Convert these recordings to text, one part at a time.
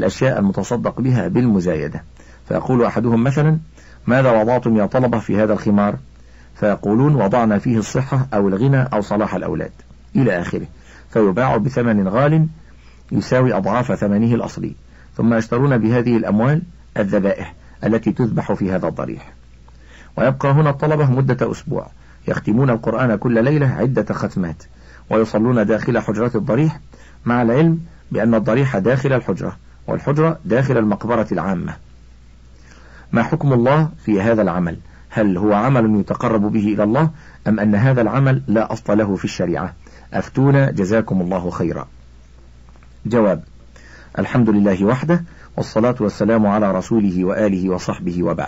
الأشياء المتصدق بها بالمزايدة، فيقول أحدهم مثلا: ماذا وضعتم يا طلبة في هذا الخمار؟ فيقولون: وضعنا فيه الصحة أو الغنى أو صلاح الأولاد إلى آخره، فيباع بثمن غال يساوي أضعاف ثمنه الأصلي، ثم يشترون بهذه الأموال الذبائح التي تذبح في هذا الضريح. ويبقى هنا الطلبة مدة أسبوع يختمون القرآن كل ليلة عدة ختمات، ويصلون داخل حجرات الضريح، مع العلم بأن الضريح داخل الحجرة والحجرة داخل المقبرة العامة. ما حكم الله في هذا العمل؟ هل هو عمل يتقرب به إلى الله، أم أن هذا العمل لا أصل له في الشريعة؟ أفتونا جزاكم الله خيرا. جواب: الحمد لله وحده، والصلاة والسلام على رسوله وآله وصحبه، وبعد.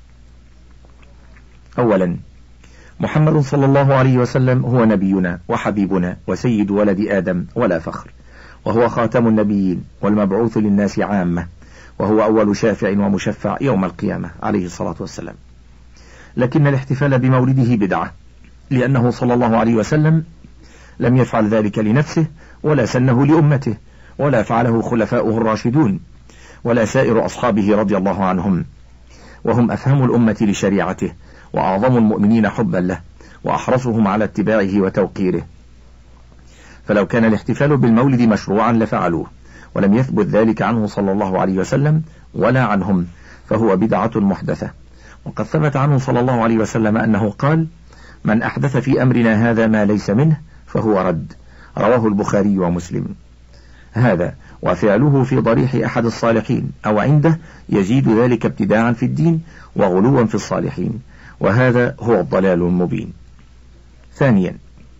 أولا، محمد صلى الله عليه وسلم هو نبينا وحبيبنا وسيد ولد آدم ولا فخر، وهو خاتم النبيين والمبعوث للناس عامة، وهو أول شافع ومشفع يوم القيامة عليه الصلاة والسلام. لكن الاحتفال بمولده بدعة، لأنه صلى الله عليه وسلم لم يفعل ذلك لنفسه ولا سنه لأمته، ولا فعله خلفاؤه الراشدون ولا سائر أصحابه رضي الله عنهم، وهم أفهم الأمة لشريعته وأعظم المؤمنين حبا له وأحرصهم على اتباعه وتوقيره. فلو كان الاحتفال بالمولد مشروعا لفعلوه، ولم يثبت ذلك عنه صلى الله عليه وسلم ولا عنهم، فهو بدعة محدثة. وقد ثبت عنه صلى الله عليه وسلم أنه قال: من أحدث في أمرنا هذا ما ليس منه فهو رد، رواه البخاري ومسلم. هذا وفعله في ضريح أحد الصالحين أو عنده يزيد ذلك ابتداعا في الدين وغلوا في الصالحين، وهذا هو الضلال المبين. ثانيا،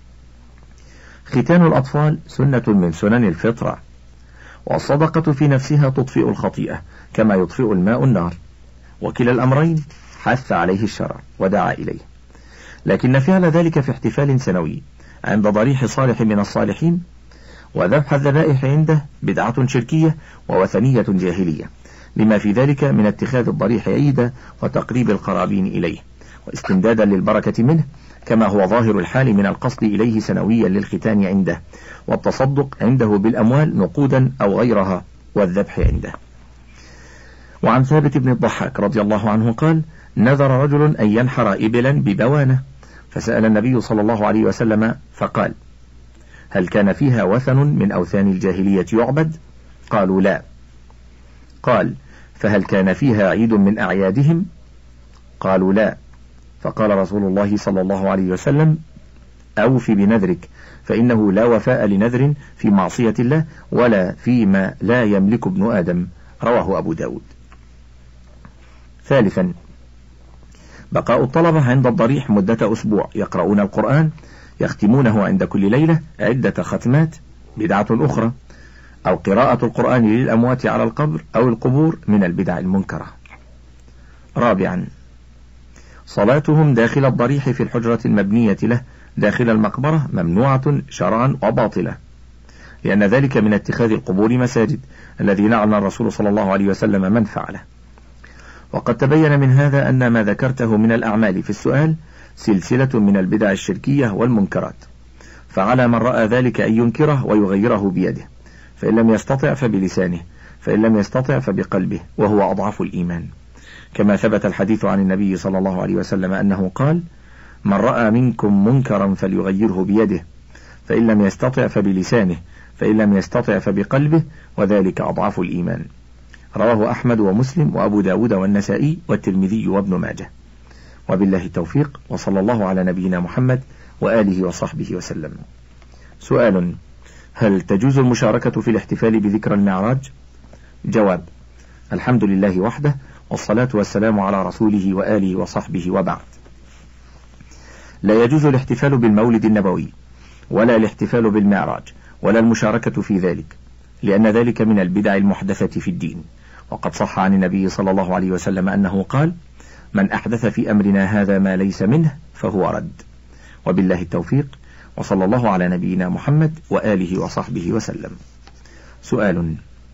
ختان الأطفال سنة من سنن الفطرة، والصدقة في نفسها تطفئ الخطيئة كما يطفئ الماء النار، وكلا الأمرين حث عليه الشرع ودعا إليه. لكن فعل ذلك في احتفال سنوي عند ضريح صالح من الصالحين وذبح الذبائح عنده بدعة شركية ووثنية جاهلية، لما في ذلك من اتخاذ الضريح عيدا وتقريب القرابين إليه واستمدادا للبركة منه، كما هو ظاهر الحال من القصد إليه سنويا للختان عنده، والتصدق عنده بالأموال نقودا أو غيرها، والذبح عنده. وعن ثابت بن الضحاك رضي الله عنه قال: نذر رجل أن ينحر إبلا ببوانة، فسأل النبي صلى الله عليه وسلم فقال: هل كان فيها وثن من أوثان الجاهلية يعبد؟ قالوا: لا. قال: فهل كان فيها عيد من أعيادهم؟ قالوا: لا. فقال رسول الله صلى الله عليه وسلم: أوف بنذرك، فإنه لا وفاء لنذر في معصية الله ولا فيما لا يملك ابن آدم، رواه أبو داود. ثالثا، بقاء الطلبة عند الضريح مدة أسبوع يقرؤون القرآن، يختمونه عند كل ليلة عدة ختمات، بدعة أخرى، أو قراءة القرآن للأموات على القبر أو القبور من البدع المنكرة. رابعا، صلاتهم داخل الضريح في الحجرة المبنية له داخل المقبرة ممنوعة شرعا وباطلة، لأن ذلك من اتخاذ القبور مساجد الذي لعن الرسول صلى الله عليه وسلم من فعله. وقد تبين من هذا أن ما ذكرته من الأعمال في السؤال سلسلة من البدع الشركية والمنكرات، فعلى من رأى ذلك أن ينكره ويغيره بيده، فإن لم يستطع فبلسانه، فإن لم يستطع فبقلبه، وهو أضعف الإيمان، كما ثبت الحديث عن النبي صلى الله عليه وسلم أنه قال: من رأى منكم منكرا فليغيره بيده، فإن لم يستطع فبلسانه، فإن لم يستطع فبقلبه، وذلك أضعف الإيمان. رواه أحمد ومسلم وأبو داود والنسائي والترمذي وابن ماجه. وبالله التوفيق، وصلى الله على نبينا محمد وآله وصحبه وسلم. سؤال: هل تجوز المشاركة في الاحتفال بذكرى المعراج؟ جواب: الحمد لله وحده، والصلاة والسلام على رسوله وآله وصحبه، وبعد. لا يجوز الاحتفال بالمولد النبوي ولا الاحتفال بالمعراج ولا المشاركة في ذلك، لأن ذلك من البدع المحدثة في الدين. وقد صح عن النبي صلى الله عليه وسلم أنه قال: من أحدث في أمرنا هذا ما ليس منه فهو رد. وبالله التوفيق، وصلى الله على نبينا محمد وآله وصحبه وسلم. سؤال: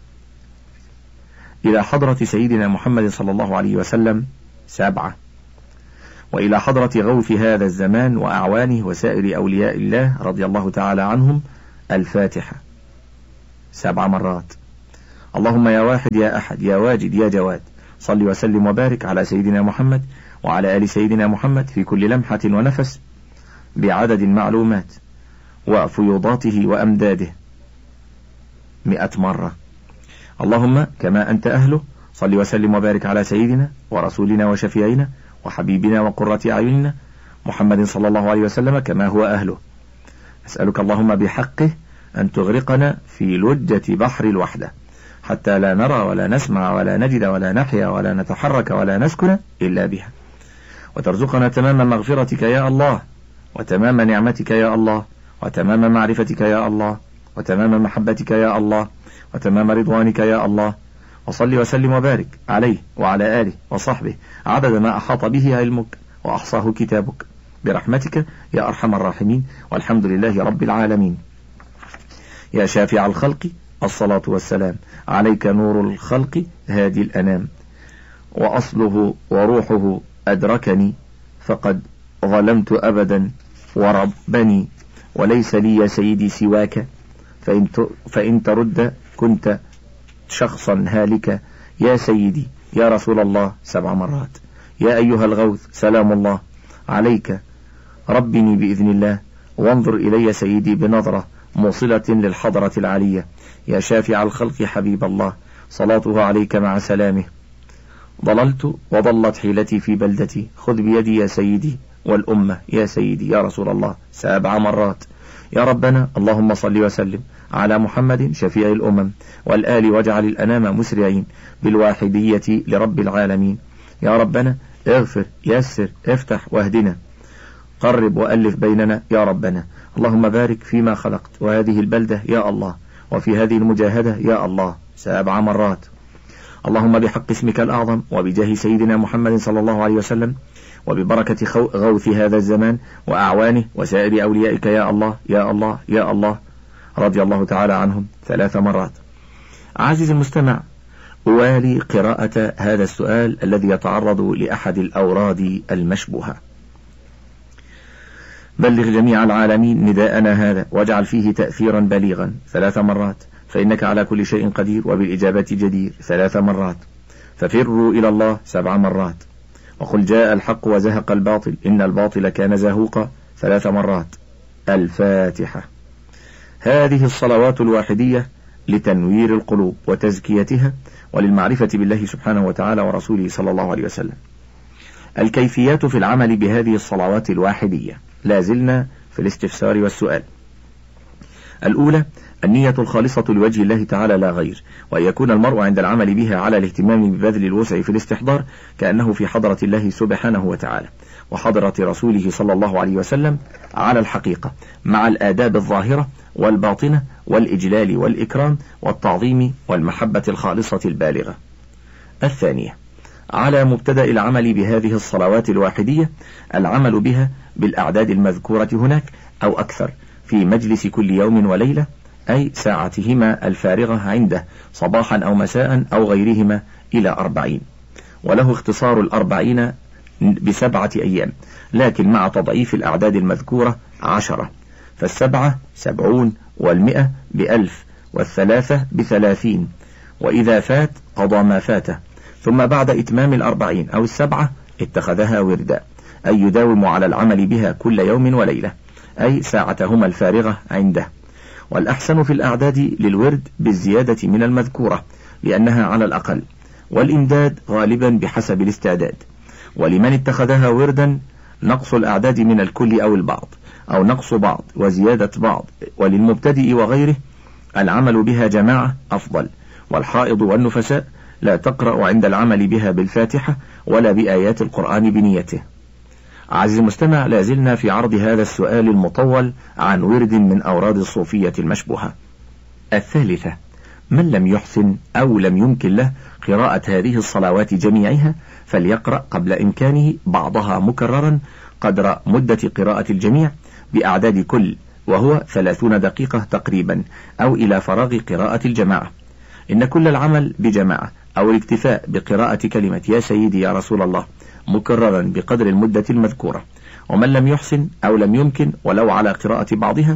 إلى حضرة سيدنا محمد صلى الله عليه وسلم 7، وإلى حضرة غوث هذا الزمان وأعوانه وسائر أولياء الله رضي الله تعالى عنهم الفاتحة 7 مرات، اللهم يا واحد يا أحد يا واجد يا جواد، صل وسلم وبارك على سيدنا محمد وعلى آل سيدنا محمد في كل لمحة ونفس بعدد المعلومات وفيوضاته وأمداده 100 مرة. اللهم كما أنت أهله صل وسلم وبارك على سيدنا ورسولنا وشفيعنا وحبيبنا وقرة أعيننا محمد صلى الله عليه وسلم كما هو أهله. أسألك اللهم بحقه أن تغرقنا في لجة بحر الوحدة حتى لا نرى ولا نسمع ولا نجد ولا نحيا ولا نتحرك ولا نسكن إلا بها، وترزقنا تمام مغفرتك يا الله، وتمام نعمتك يا الله، وتمام معرفتك يا الله، وتمام محبتك يا الله، وتمام رضوانك يا الله. وصل وسلم وبارك عليه وعلى آله وصحبه عدد ما أحاط به علمك وأحصاه كتابك برحمتك يا أرحم الراحمين، والحمد لله رب العالمين. يا شافع الخلق الصلاة والسلام عليك، نور الخلق هادي الأنام، وأصله وروحه أدركني فقد ظلمت أبدا وربني، وليس لي يا سيدي سواك، فإن ترد كنت شخصا هالكا. يا سيدي يا رسول الله 7 مرات. يا أيها الغوث سلام الله عليك، ربني بإذن الله، وانظر إلي سيدي بنظرة موصلة للحضرة العالية. يا شافع الخلق حبيب الله، صلاته عليك مع سلامه. ضللت وضلت حيلتي في بلدتي، خذ بيدي يا سيدي والأمة يا سيدي يا رسول الله 7 مرات. يا ربنا اللهم صل وسلم على محمد شفيع الأمم والآل، واجعل الأنام مسرعين بالواحدية لرب العالمين. يا ربنا اغفر يسر افتح واهدنا، قرب وألف بيننا يا ربنا. اللهم بارك فيما خلقت وهذه البلدة يا الله، وفي هذه المجاهدة يا الله 7 مرات. اللهم بحق اسمك الأعظم وبجاه سيدنا محمد صلى الله عليه وسلم وببركة غوث هذا الزمان وأعوانه وسائر أوليائك يا الله يا الله يا الله، رضي الله تعالى عنهم 3 مرات. عزيز المستمع، أوالي قراءة هذا السؤال الذي يتعرض لأحد الأوراد المشبوهة. بلغ جميع العالمين نداءنا هذا واجعل فيه تأثيرا بليغا 3 مرات، فإنك على كل شيء قدير وبالإجابة جدير 3 مرات. ففروا إلى الله 7 مرات. وقل جاء الحق وزهق الباطل إن الباطل كان زهوقا 3 مرات. الفاتحة. هذه الصلوات الواحدية لتنوير القلوب وتزكيتها وللمعرفة بالله سبحانه وتعالى ورسوله صلى الله عليه وسلم. الكيفيات في العمل بهذه الصلوات الواحدية، لازلنا في الاستفسار والسؤال. الأولى النية الخالصة لوجه الله تعالى لا غير، وأن يكون المرء عند العمل بها على الاهتمام ببذل الوسع في الاستحضار كأنه في حضرة الله سبحانه وتعالى وحضرة رسوله صلى الله عليه وسلم على الحقيقة، مع الآداب الظاهرة والباطنة والإجلال والإكرام والتعظيم والمحبة الخالصة البالغة. الثانية على مبتدأ العمل بهذه الصلوات الواحدية العمل بها بالأعداد المذكورة هناك أو أكثر في مجلس كل يوم وليلة، أي ساعتهما الفارغة عنده صباحا أو مساء أو غيرهما إلى 40، وله اختصار 40 ب7 أيام، لكن مع تضعيف الأعداد المذكورة 10، فال7 70 وال100 ب1000 وال3 ب30، وإذا فات قضى ما فاته، ثم بعد إتمام 40 أو 7 اتخذها وردا، أي يداوم على العمل بها كل يوم وليلة، أي ساعتهما الفارغة عنده. والأحسن في الأعداد للورد بالزيادة من المذكورة لأنها على الأقل، والإمداد غالبا بحسب الاستعداد. ولمن اتخذها وردا نقص الأعداد من الكل أو البعض، أو نقص بعض وزيادة بعض. وللمبتدئ وغيره العمل بها جماعة أفضل. والحائض والنفساء لا تقرأ عند العمل بها بالفاتحة ولا بآيات القرآن بنيته. عزيزي المستمع، لازلنا في عرض هذا السؤال المطول عن ورد من أوراد الصوفية المشبوهة. الثالثة من لم يحسن أو لم يمكن له قراءة هذه الصلوات جميعها فليقرأ قبل إمكانه بعضها مكررا قدر مدة قراءة الجميع بأعداد كل، وهو 30 دقيقة تقريبا، أو إلى فراغ قراءة الجماعة. إن كل العمل بجماعة أو الاكتفاء بقراءة كلمة يا سيدي يا رسول الله مكررا بقدر المدة المذكورة. ومن لم يحسن أو لم يمكن ولو على قراءة بعضها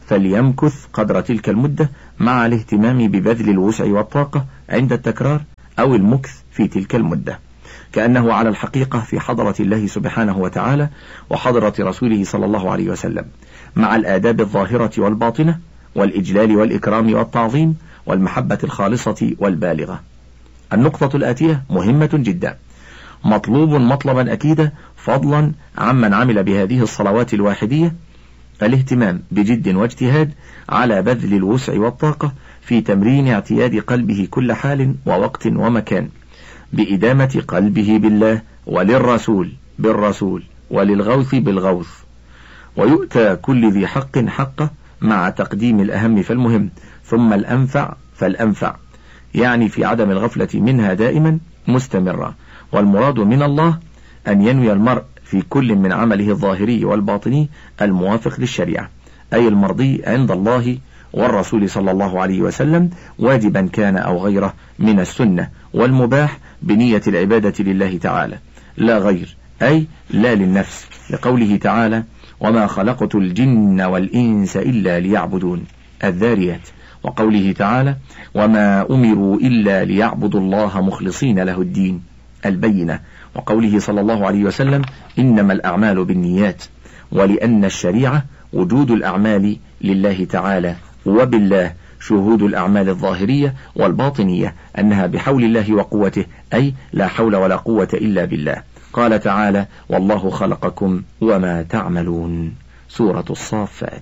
فليمكث قدر تلك المدة مع الاهتمام ببذل الوسع والطاقة عند التكرار أو المكث في تلك المدة، كأنه على الحقيقة في حضرة الله سبحانه وتعالى وحضرة رسوله صلى الله عليه وسلم، مع الآداب الظاهرة والباطنة والإجلال والإكرام والتعظيم والمحبة الخالصة والبالغة. النقطة الآتية مهمة جدا، مطلوب مطلبا أكيدا فضلا عمن عمل بهذه الصلوات الواحدية، الاهتمام بجد واجتهاد على بذل الوسع والطاقة في تمرين اعتياد قلبه كل حال ووقت ومكان، بإدامة قلبه بالله وللرسول بالرسول وللغوث بالغوث، ويؤتى كل ذي حق حقه مع تقديم الأهم فالمهم ثم الأنفع فالأنفع، يعني في عدم الغفلة منها دائما مستمرة. والمراد من الله أن ينوي المرء في كل من عمله الظاهري والباطني الموافق للشريعة، أي المرضي عند الله والرسول صلى الله عليه وسلم، واجبا كان أو غيره من السنة والمباح بنية العبادة لله تعالى لا غير، أي لا للنفس، لقوله تعالى: وما خلقت الجن والإنس إلا ليعبدون، الذاريات، وقوله تعالى: وما أمروا إلا ليعبدوا الله مخلصين له الدين، البينة، وقوله صلى الله عليه وسلم: إنما الأعمال بالنيات، ولأن الشريعة وجود الأعمال لله تعالى وبالله، شهود الأعمال الظاهرية والباطنية أنها بحول الله وقوته، أي لا حول ولا قوة إلا بالله. قال تعالى: والله خلقكم وما تعملون، سورة الصافات.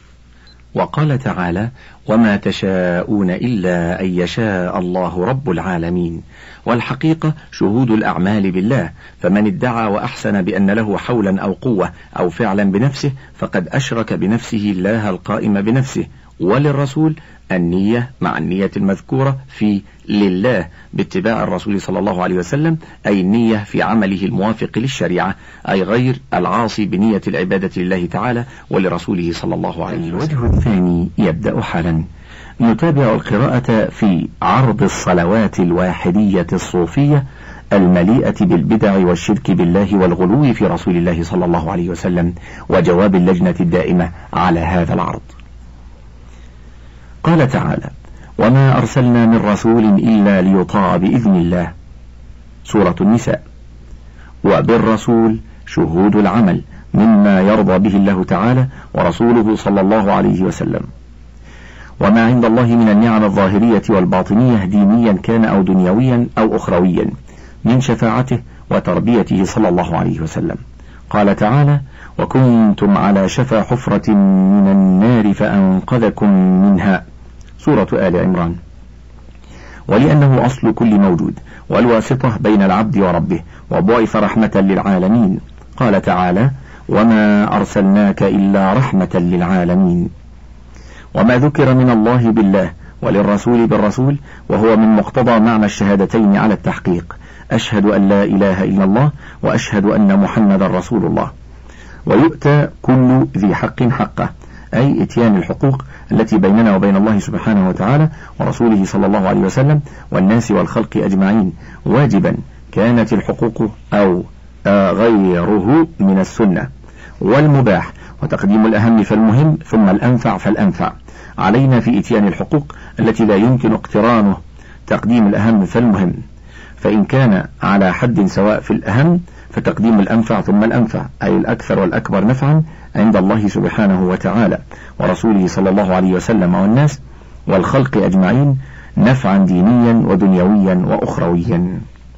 وقال تعالى: وما تشاءون إلا أن يشاء الله رب العالمين. والحقيقة شهود الأعمال بالله، فمن ادعى وأحسن بأن له حولا أو قوة أو فعلا بنفسه فقد أشرك بنفسه الله القائم بنفسه. وللرسول النية مع النية المذكورة في لله باتباع الرسول صلى الله عليه وسلم، أي النية في عمله الموافق للشريعة، أي غير العاصي بنية العبادة لله تعالى ولرسوله صلى الله عليه وسلم. الوجه الثاني يبدأ حالا. نتابع القراءة في عرض الصلوات الواحدية الصوفية المليئة بالبدع والشرك بالله والغلو في رسول الله صلى الله عليه وسلم، وجواب اللجنة الدائمة على هذا العرض. قال تعالى: وما أرسلنا من رسول إلا ليطاع بإذن الله، سورة النساء. وبالرسول شهود العمل مما يرضى به الله تعالى ورسوله صلى الله عليه وسلم. وما عند الله من النعم الظاهرية والباطنية دينيا كان أو دنيويا أو أخرويا من شفاعته وتربيته صلى الله عليه وسلم. قال تعالى: وكنتم على شفا حفرة من النار فأنقذكم منها، سورة آل عمران. ولأنه أصل كل موجود والواسطة بين العبد وربه، وبعث رحمة للعالمين. قال تعالى: وما أرسلناك إلا رحمة للعالمين. وما ذكر من الله بالله وللرسول بالرسول وهو من مقتضى معنى الشهادتين على التحقيق: أشهد أن لا إله إلا الله وأشهد أن محمدا رسول الله. ويؤتى كل ذي حق حقه، أي إتيان الحقوق التي بيننا وبين الله سبحانه وتعالى ورسوله صلى الله عليه وسلم والناس والخلق أجمعين، واجبا كانت الحقوق أو غيره من السنة، والمباح، وتقديم الأهم فالمهم ثم الأنفع فالأنفع. علينا في إتيان الحقوق التي لا يمكن اقترانه تقديم الأهم فالمهم، فإن كان على حد سواء في الأهم فتقديم الأنفع ثم الأنفع، أي الأكثر والأكبر نفعا عند الله سبحانه وتعالى ورسوله صلى الله عليه وسلم والناس والخلق أجمعين، نفعا دينيا ودنيويا وأخرويا.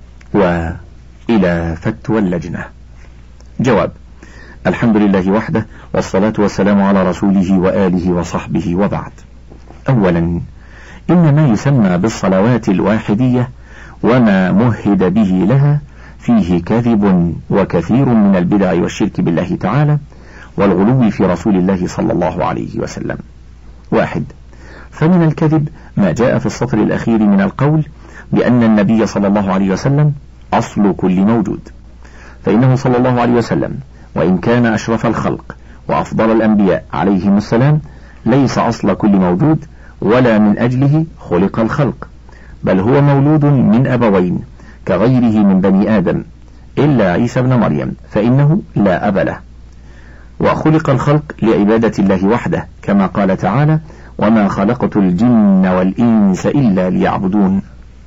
وإلى فتوى اللجنة. جواب: الحمد لله وحده، والصلاة والسلام على رسوله وآله وصحبه، وبعد. أولا، إن ما يسمى بالصلوات الواحدية وما مهد به لها فيه كذب وكثير من البدع والشرك بالله تعالى والغلو في رسول الله صلى الله عليه وسلم. 1. فمن الكذب ما جاء في السطر الأخير من القول بأن النبي صلى الله عليه وسلم أصل كل موجود، فإنه صلى الله عليه وسلم وإن كان أشرف الخلق وأفضل الأنبياء عليهم السلام ليس أصل كل موجود ولا من أجله خلق الخلق، بل هو مولود من أبوين كغيره من بني آدم إلا عيسى بن مريم فإنه لا أب له. وخلق الخلق لعبادة الله وحده، كما قال تعالى: وما خلقت الجن والإنس إلا ليعبدون.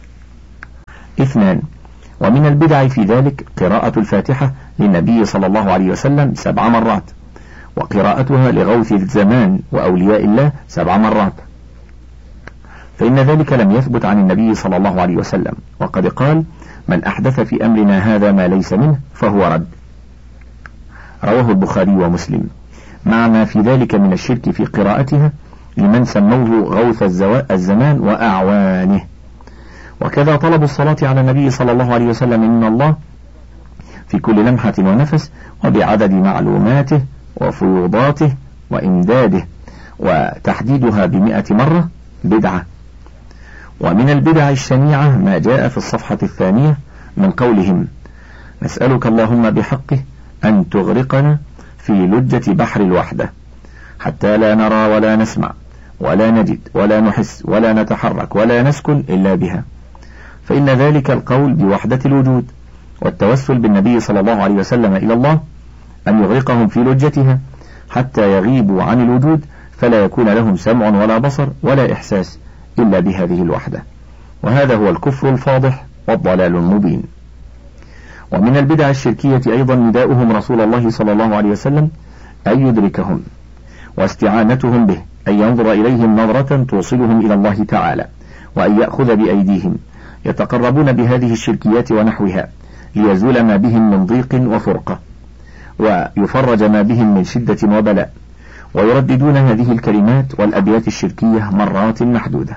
2. ومن البدع في ذلك قراءة الفاتحة للنبي صلى الله عليه وسلم 7 مرات، وقراءتها لغوث الزمان وأولياء الله 7 مرات، فإن ذلك لم يثبت عن النبي صلى الله عليه وسلم، وقد قال: من أحدث في أمرنا هذا ما ليس منه فهو رد. رواه البخاري ومسلم، مع ما في ذلك من الشرك في قراءتها لمن سموه غوث الزمان وأعوانه. وكذا طلب الصلاة على النبي صلى الله عليه وسلم من الله في كل لمحة ونفس وبعدد معلوماته وفيوضاته وإمداده، وتحديدها ب100 مرة بدعة. ومن البدع الشنيعة ما جاء في الصفحة 2 من قولهم: نسألك اللهم بحقه أن تغرقنا في لجة بحر الوحدة حتى لا نرى ولا نسمع ولا نجد ولا نحس ولا نتحرك ولا نسكن إلا بها، فإن ذلك القول بوحدة الوجود، والتوسل بالنبي صلى الله عليه وسلم إلى الله أن يغرقهم في لجتها حتى يغيبوا عن الوجود، فلا يكون لهم سمع ولا بصر ولا إحساس إلا بهذه الوحدة، وهذا هو الكفر الفاضح والضلال المبين. ومن البدع الشركية أيضا نداؤهم رسول الله صلى الله عليه وسلم أن يدركهم، واستعانتهم به، أن ينظر إليهم نظرة توصلهم إلى الله تعالى، وأن يأخذ بأيديهم، يتقربون بهذه الشركيات ونحوها ليزول ما بهم من ضيق وفرقة، ويفرج ما بهم من شدة وبلاء، ويرددون هذه الكلمات والأبيات الشركية مرات محدودة.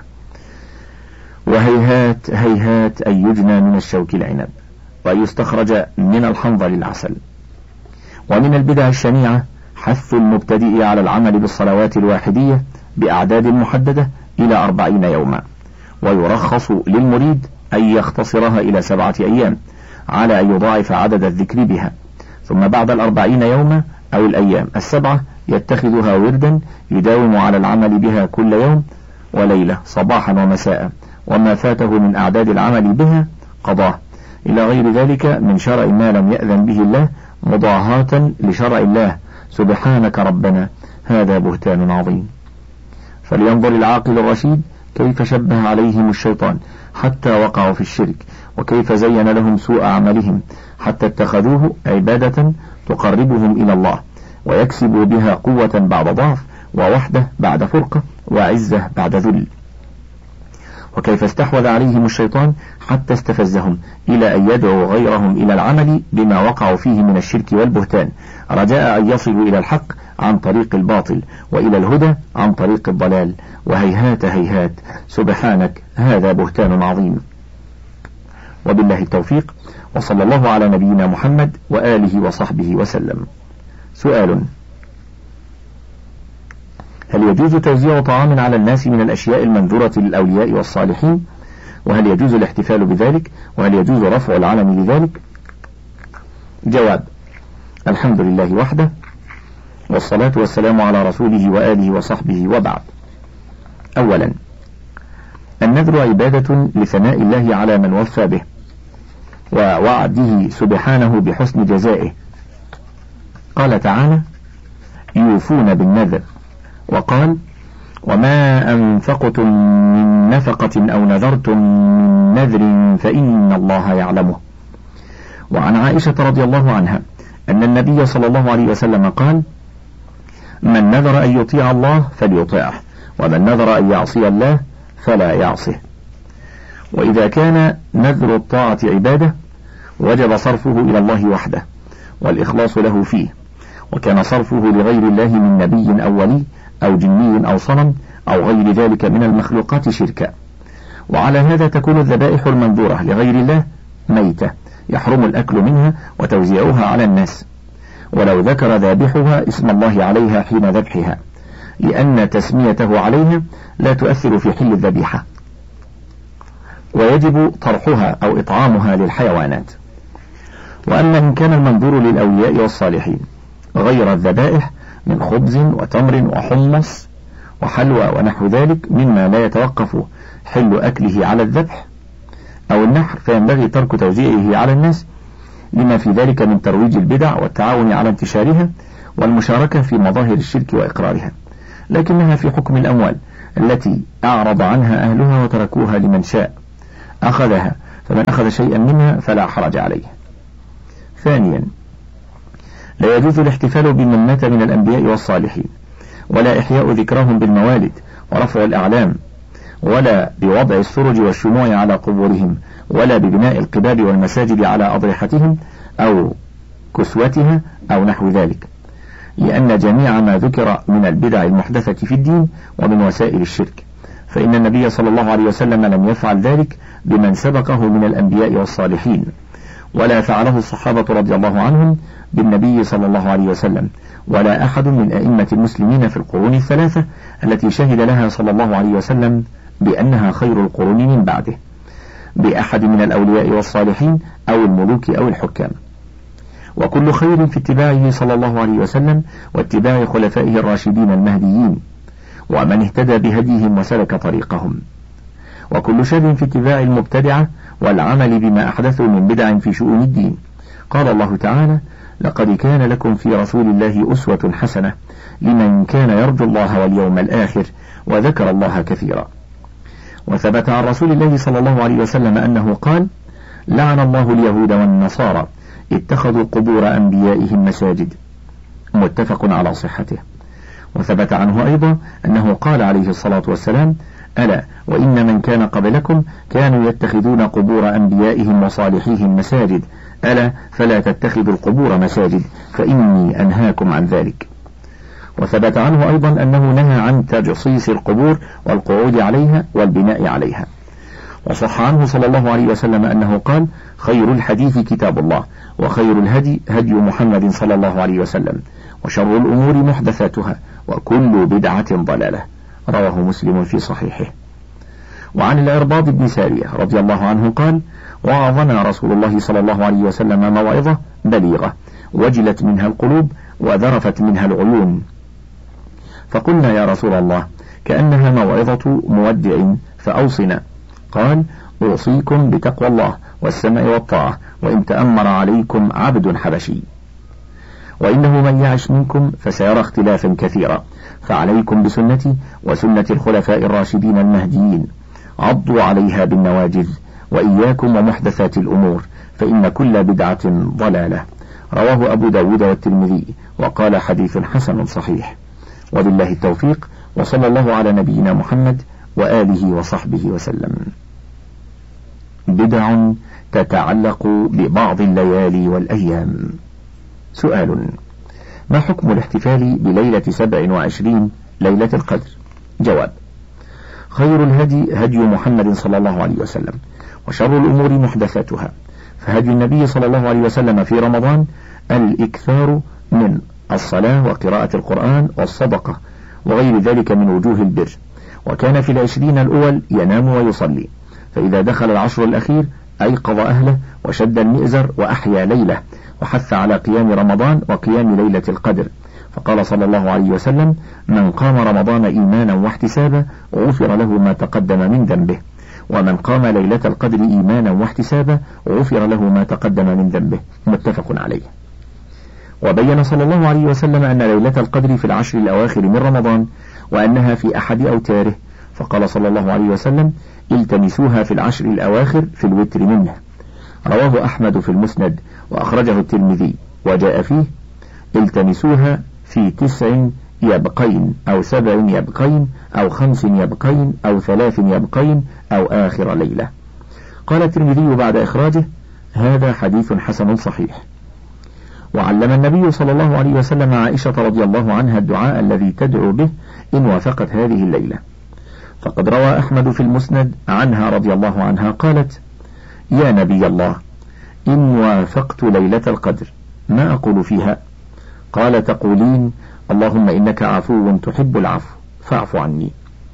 وهيهات هيهات أن يجنى من الشوك العنب وأن يستخرج من الحنظل العسل. ومن البدع الشنيعة حث المبتدئ على العمل بالصلوات الواحدية بأعداد محددة إلى 40 يوما، ويرخص للمريد أن يختصرها إلى 7 أيام على أن يضاعف عدد الذكر بها، ثم بعد 40 يوما أو الأيام 7 يتخذها وردا يداوم على العمل بها كل يوم وليلة صباحا ومساء، وما فاته من أعداد العمل بها قضاه، إلى غير ذلك من شرع ما لم يأذن به الله مضاهاة لشرع الله. سبحانك ربنا، هذا بهتان عظيم. فلينظر العاقل الرشيد كيف شبه عليهم الشيطان حتى وقعوا في الشرك، وكيف زين لهم سوء عملهم حتى اتخذوه عبادة تقربهم إلى الله، ويكسبوا بها قوة بعد ضعف، ووحدة بعد فرقة، وعزة بعد ذل. وكيف استحوذ عليهم الشيطان حتى استفزهم إلى أن يدعوا غيرهم إلى العمل بما وقعوا فيه من الشرك والبهتان، رجاء أن يصلوا إلى الحق عن طريق الباطل، وإلى الهدى عن طريق الضلال. وهيهات هيهات، سبحانك، هذا بهتان عظيم. وبالله التوفيق، وصلى الله على نبينا محمد وآله وصحبه وسلم. سؤال: هل يجوز توزيع طعام على الناس من الأشياء المنذورة للأولياء والصالحين؟ وهل يجوز الاحتفال بذلك؟ وهل يجوز رفع العلم لذلك؟ جواب: الحمد لله وحده، والصلاة والسلام على رسوله وآله وصحبه، وبعد. أولا، النذر عبادة لثناء الله على من وفى به، ووعده سبحانه بحسن جزائه. قال تعالى: يوفون بالنذر، وقال: وما أنفقتم من نفقة أو نذرتم من نذر فإن الله يعلمه. وعن عائشة رضي الله عنها أن النبي صلى الله عليه وسلم قال: من نذر أن يطيع الله فليطيعه، ومن نذر أن يعصي الله فلا يعصه. وإذا كان نذر الطاعة عبادة وجب صرفه إلى الله وحده والإخلاص له فيه، وكان صرفه لغير الله من نبي أو ولي أو جني أو صنم أو غير ذلك من المخلوقات شركا. وعلى هذا تكون الذبائح المنذورة لغير الله ميتة يحرم الأكل منها وتوزيعها على الناس، ولو ذكر ذابحها اسم الله عليها حين ذبحها، لأن تسميته عليها لا تؤثر في حل الذبيحة، ويجب طرحها أو إطعامها للحيوانات. وأما إن كان المنذور للأولياء والصالحين غير الذبائح من خبز وتمر وحمص وحلوى ونحو ذلك مما لا يتوقف حل أكله على الذبح أو النحر، فينبغي ترك توزيعه على الناس لما في ذلك من ترويج البدع والتعاون على انتشارها والمشاركة في مظاهر الشرك وإقرارها، لكنها في حكم الأموال التي أعرض عنها أهلها وتركوها لمن شاء أخذها، فمن أخذ شيئا منها فلا حرج عليه. ثانيا، لا يجوز الاحتفال بمن مات من الأنبياء والصالحين، ولا إحياء ذكرهم بالموالد ورفع الأعلام، ولا بوضع السرج والشموع على قبورهم، ولا ببناء القباب والمساجد على أضرحتهم أو كسوتها أو نحو ذلك، لأن جميع ما ذكر من البدع المحدثة في الدين ومن وسائل الشرك، فإن النبي صلى الله عليه وسلم لم يفعل ذلك بمن سبقه من الأنبياء والصالحين، ولا فعله الصحابة رضي الله عنهم بالنبي صلى الله عليه وسلم، ولا أحد من أئمة المسلمين في القرون الثلاثة التي شهد لها صلى الله عليه وسلم بأنها خير القرون من بعده، بأحد من الأولياء والصالحين أو الملوك أو الحكام. وكل خير في اتباعه صلى الله عليه وسلم واتباع خلفائه الراشدين المهديين ومن اهتدى بهديهم وسلك طريقهم، وكل شر في اتباع المبتدعة والعمل بما أحدثوا من بدع في شؤون الدين. قال الله تعالى: لقد كان لكم في رسول الله أسوة حسنة لمن كان يرجو الله واليوم الآخر وذكر الله كثيرا. وثبت عن رسول الله صلى الله عليه وسلم أنه قال: لعن الله اليهود والنصارى اتخذوا قبور أنبيائهم مساجد، متفق على صحته. وثبت عنه أيضا أنه قال عليه الصلاة والسلام: ألا وإن من كان قبلكم كانوا يتخذون قبور أنبيائهم وصالحيهم مساجد، ألا فلا تتخذوا القبور مساجد فإني أنهاكم عن ذلك. وثبت عنه أيضا أنه نهى عن تجصيص القبور والقعود عليها والبناء عليها. وصح عنه صلى الله عليه وسلم أنه قال: خير الحديث كتاب الله، وخير الهدي هدي محمد صلى الله عليه وسلم، وشر الأمور محدثاتها، وكل بدعة ضلالة. رواه مسلم في صحيحه. وعن العرباض بن سارية رضي الله عنه قال: وعظنا رسول الله صلى الله عليه وسلم موعظة بليغة وجلت منها القلوب وذرفت منها العيون، فقلنا: يا رسول الله، كأنها موعظة مودع فأوصنا. قال: أوصيكم بتقوى الله والسمع والطاعة، وإن تأمر عليكم عبد حبشي، وإنه من يعش منكم فسيرى اختلافا كثيرا، فعليكم بسنتي وسنة الخلفاء الراشدين المهديين، عضوا عليها بالنواجذ، وإياكم ومحدثات الأمور، فإن كل بدعة ضلالة. رواه أبو داود والترمذي، وقال: حديث حسن صحيح. وبالله التوفيق، وصلى الله على نبينا محمد وآله وصحبه وسلم. بدع تتعلق ببعض الليالي والأيام. سؤال: ما حكم الاحتفال بليلة 27 ليلة القدر؟ جواب: خير الهدي هدي محمد صلى الله عليه وسلم، وشر الأمور محدثاتها، فهدي النبي صلى الله عليه وسلم في رمضان الإكثار من الصلاة وقراءة القرآن والصدقة وغير ذلك من وجوه البر، وكان في 20 الأول ينام ويصلي، فإذا دخل العشر الأخير أيقظ أهله وشد المئزر وأحيا ليلة، وحث على قيام رمضان وقيام ليلة القدر، فقال صلى الله عليه وسلم: من قام رمضان إيمانا واحتسابا غفر له ما تقدم من ذنبه، ومن قام ليلة القدر إيمانا واحتسابا غفر له ما تقدم من ذنبه، متفق عليه. وبين صلى الله عليه وسلم أن ليلة القدر في العشر الأواخر من رمضان، وأنها في أحد أوتاره، فقال صلى الله عليه وسلم: التمسوها في العشر الأواخر في الوتر منه. رواه أحمد في المسند، وأخرجه الترمذي، وجاء فيه: التمسوها في 9 يبقين أو 7 يبقين أو 5 يبقين أو 3 يبقين أو آخر ليلة. قال الترمذي بعد إخراجه: هذا حديث حسن صحيح. وعلم النبي صلى الله عليه وسلم عائشة رضي الله عنها الدعاء الذي تدعو به إن وافقت هذه الليلة، فقد روى أحمد في المسند عنها رضي الله عنها قالت: يا نبي الله، إن وافقت ليلة القدر ما أقول فيها؟ قال: تقولين: اللهم إنك عفو تحب العفو فاعف عني.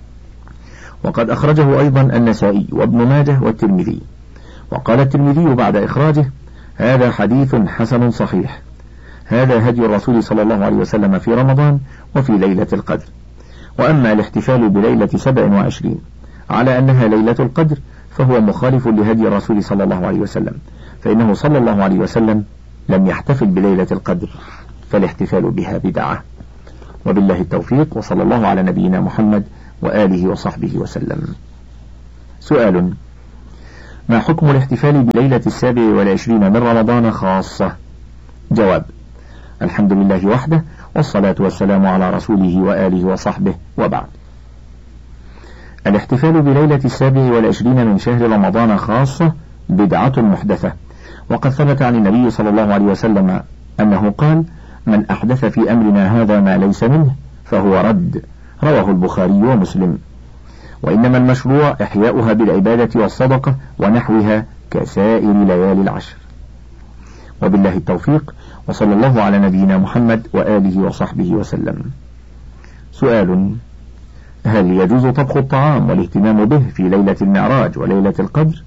وقد أخرجه أيضا النسائي وابن ماجه والترمذي. وقال الترمذي بعد إخراجه: هذا حديث حسن صحيح. هذا هدي الرسول صلى الله عليه وسلم في رمضان وفي ليلة القدر. وأما الاحتفال بليلة 27 على أنها ليلة القدر فهو مخالف لهدي الرسول صلى الله عليه وسلم، فإنه صلى الله عليه وسلم لم يحتفل بليلة القدر، فالاحتفال بها بدعة. وبالله التوفيق، وصلى الله على نبينا محمد وآله وصحبه وسلم. سؤال: ما حكم الاحتفال بليلة 27 من رمضان خاصة؟ جواب: الحمد لله وحده، والصلاة والسلام على رسوله وآله وصحبه، وبعد. الاحتفال بليلة 27 من شهر رمضان خاصة بدعة محدثة، وقد ثبت عن النبي صلى الله عليه وسلم أنه قال: من أحدث في أمرنا هذا ما ليس منه فهو رد، رواه البخاري ومسلم. وإنما المشروع إحياؤها بالعبادة والصدقة ونحوها كسائر ليالي العشر. وبالله التوفيق، وصلى الله على نبينا محمد وآله وصحبه وسلم. سؤال: هل يجوز طبخ الطعام والاهتمام به في ليلة المعراج وليلة القدر،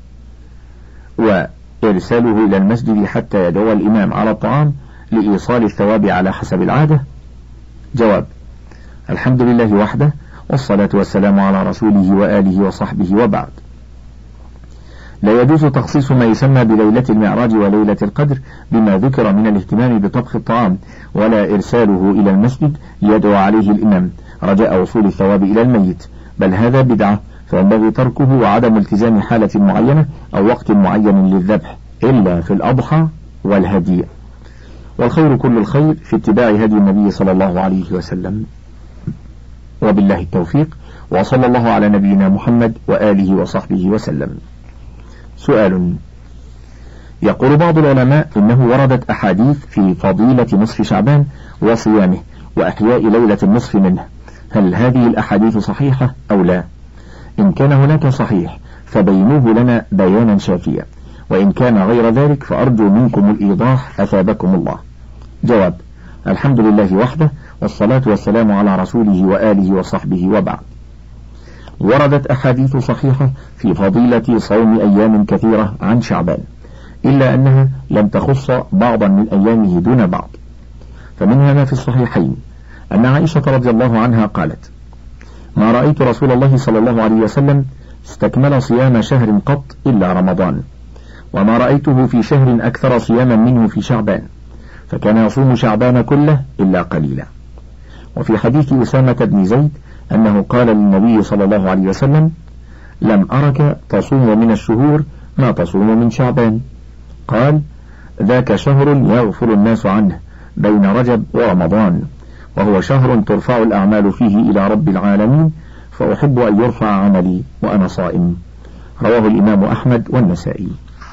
وإرساله إلى المسجد حتى يدعو الإمام على الطعام لإيصال الثواب على حسب العادة؟ جواب: الحمد لله وحده، والصلاة والسلام على رسوله وآله وصحبه، وبعد. لا يجوز تخصيص ما يسمى بليلة المعراج وليلة القدر بما ذكر من الاهتمام بطبخ الطعام، ولا إرساله إلى المسجد ليدعو عليه الإمام رجاء وصول الثواب إلى الميت، بل هذا بدعة، فينبغي تركه وعدم التزام حالة معينة أو وقت معين للذبح إلا في الأضحى والهدي. والخير كل الخير في اتباع هدي النبي صلى الله عليه وسلم. وبالله التوفيق، وصلى الله على نبينا محمد وآله وصحبه وسلم. سؤال: يقول بعض العلماء إنه وردت أحاديث في فضيلة نصف شعبان وصيامه وأحياء ليلة النصف منه، هل هذه الأحاديث صحيحة أو لا؟ إن كان هناك صحيح فبينوه لنا بيانا شافيا، وإن كان غير ذلك فأرجو منكم الإيضاح أثابكم الله. جواب: الحمد لله وحده، والصلاة والسلام على رسوله وآله وصحبه، وبعد. وردت أحاديث صحيحة في فضيلة صوم أيام كثيرة عن شعبان، إلا أنها لم تخص بعضا من أيامه دون بعض. فمنها ما في الصحيحين أن عائشة رضي الله عنها قالت: ما رأيت رسول الله صلى الله عليه وسلم استكمل صيام شهر قط إلا رمضان، وما رأيته في شهر أكثر صياما منه في شعبان، فكان يصوم شعبان كله إلا قليلا. وفي حديث أسامة بن زيد أنه قال للنبي صلى الله عليه وسلم: لم أرك تصوم من الشهور ما تصوم من شعبان. قال: ذاك شهر يغفر الناس عنه بين رجب ورمضان، وهو شهر ترفع الأعمال فيه إلى رب العالمين، فأحب أن يرفع عملي وأنا صائم. رواه الإمام أحمد والنسائي.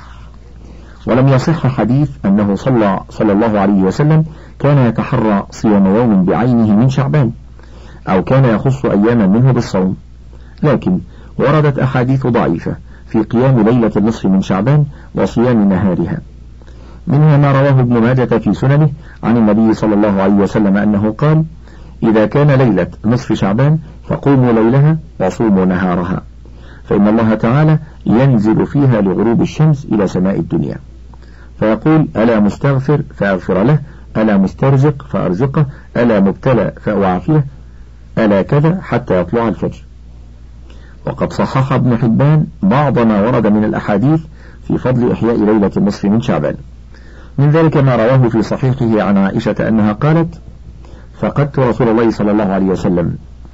ولم يصح حديث أنه صلى الله عليه وسلم كان يتحرى صيام يوم بعينه من شعبان، أو كان يخص أياما منه بالصوم، لكن وردت أحاديث ضعيفة في قيام ليلة النصف من شعبان وصيام نهارها. منها ما رواه ابن ماجة في سننه عن النبي صلى الله عليه وسلم أنه قال: إذا كان ليلة نصف شعبان فقوموا ليلها وصوموا نهارها، فإن الله تعالى ينزل فيها لغروب الشمس إلى سماء الدنيا فيقول: ألا مستغفر فأغفر له، ألا مسترزق فأرزقه، ألا مبتلى فأعافيه، ألا كذا حتى يطلع الفجر. وقد صحح ابن حبان بعض ما ورد من الأحاديث في فضل إحياء ليلة النصف من شعبان، من ذلك ما رواه في صحيحه عن عائشة أنها قالت: فقدت رسول الله صلى الله عليه وسلم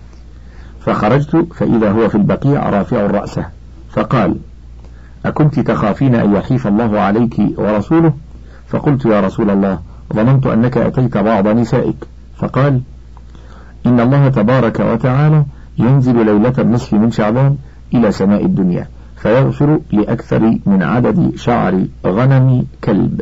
فخرجت فإذا هو في البقيع رافع رأسه، فقال: أكنت تخافين أن يحيف الله عليك ورسوله؟ فقلت: يا رسول الله، ظننت أنك أتيت بعض نسائك. فقال: إن الله تبارك وتعالى ينزل ليلة النصف من شعبان إلى سماء الدنيا فيغفر لأكثر من عدد شعر غنم كلب.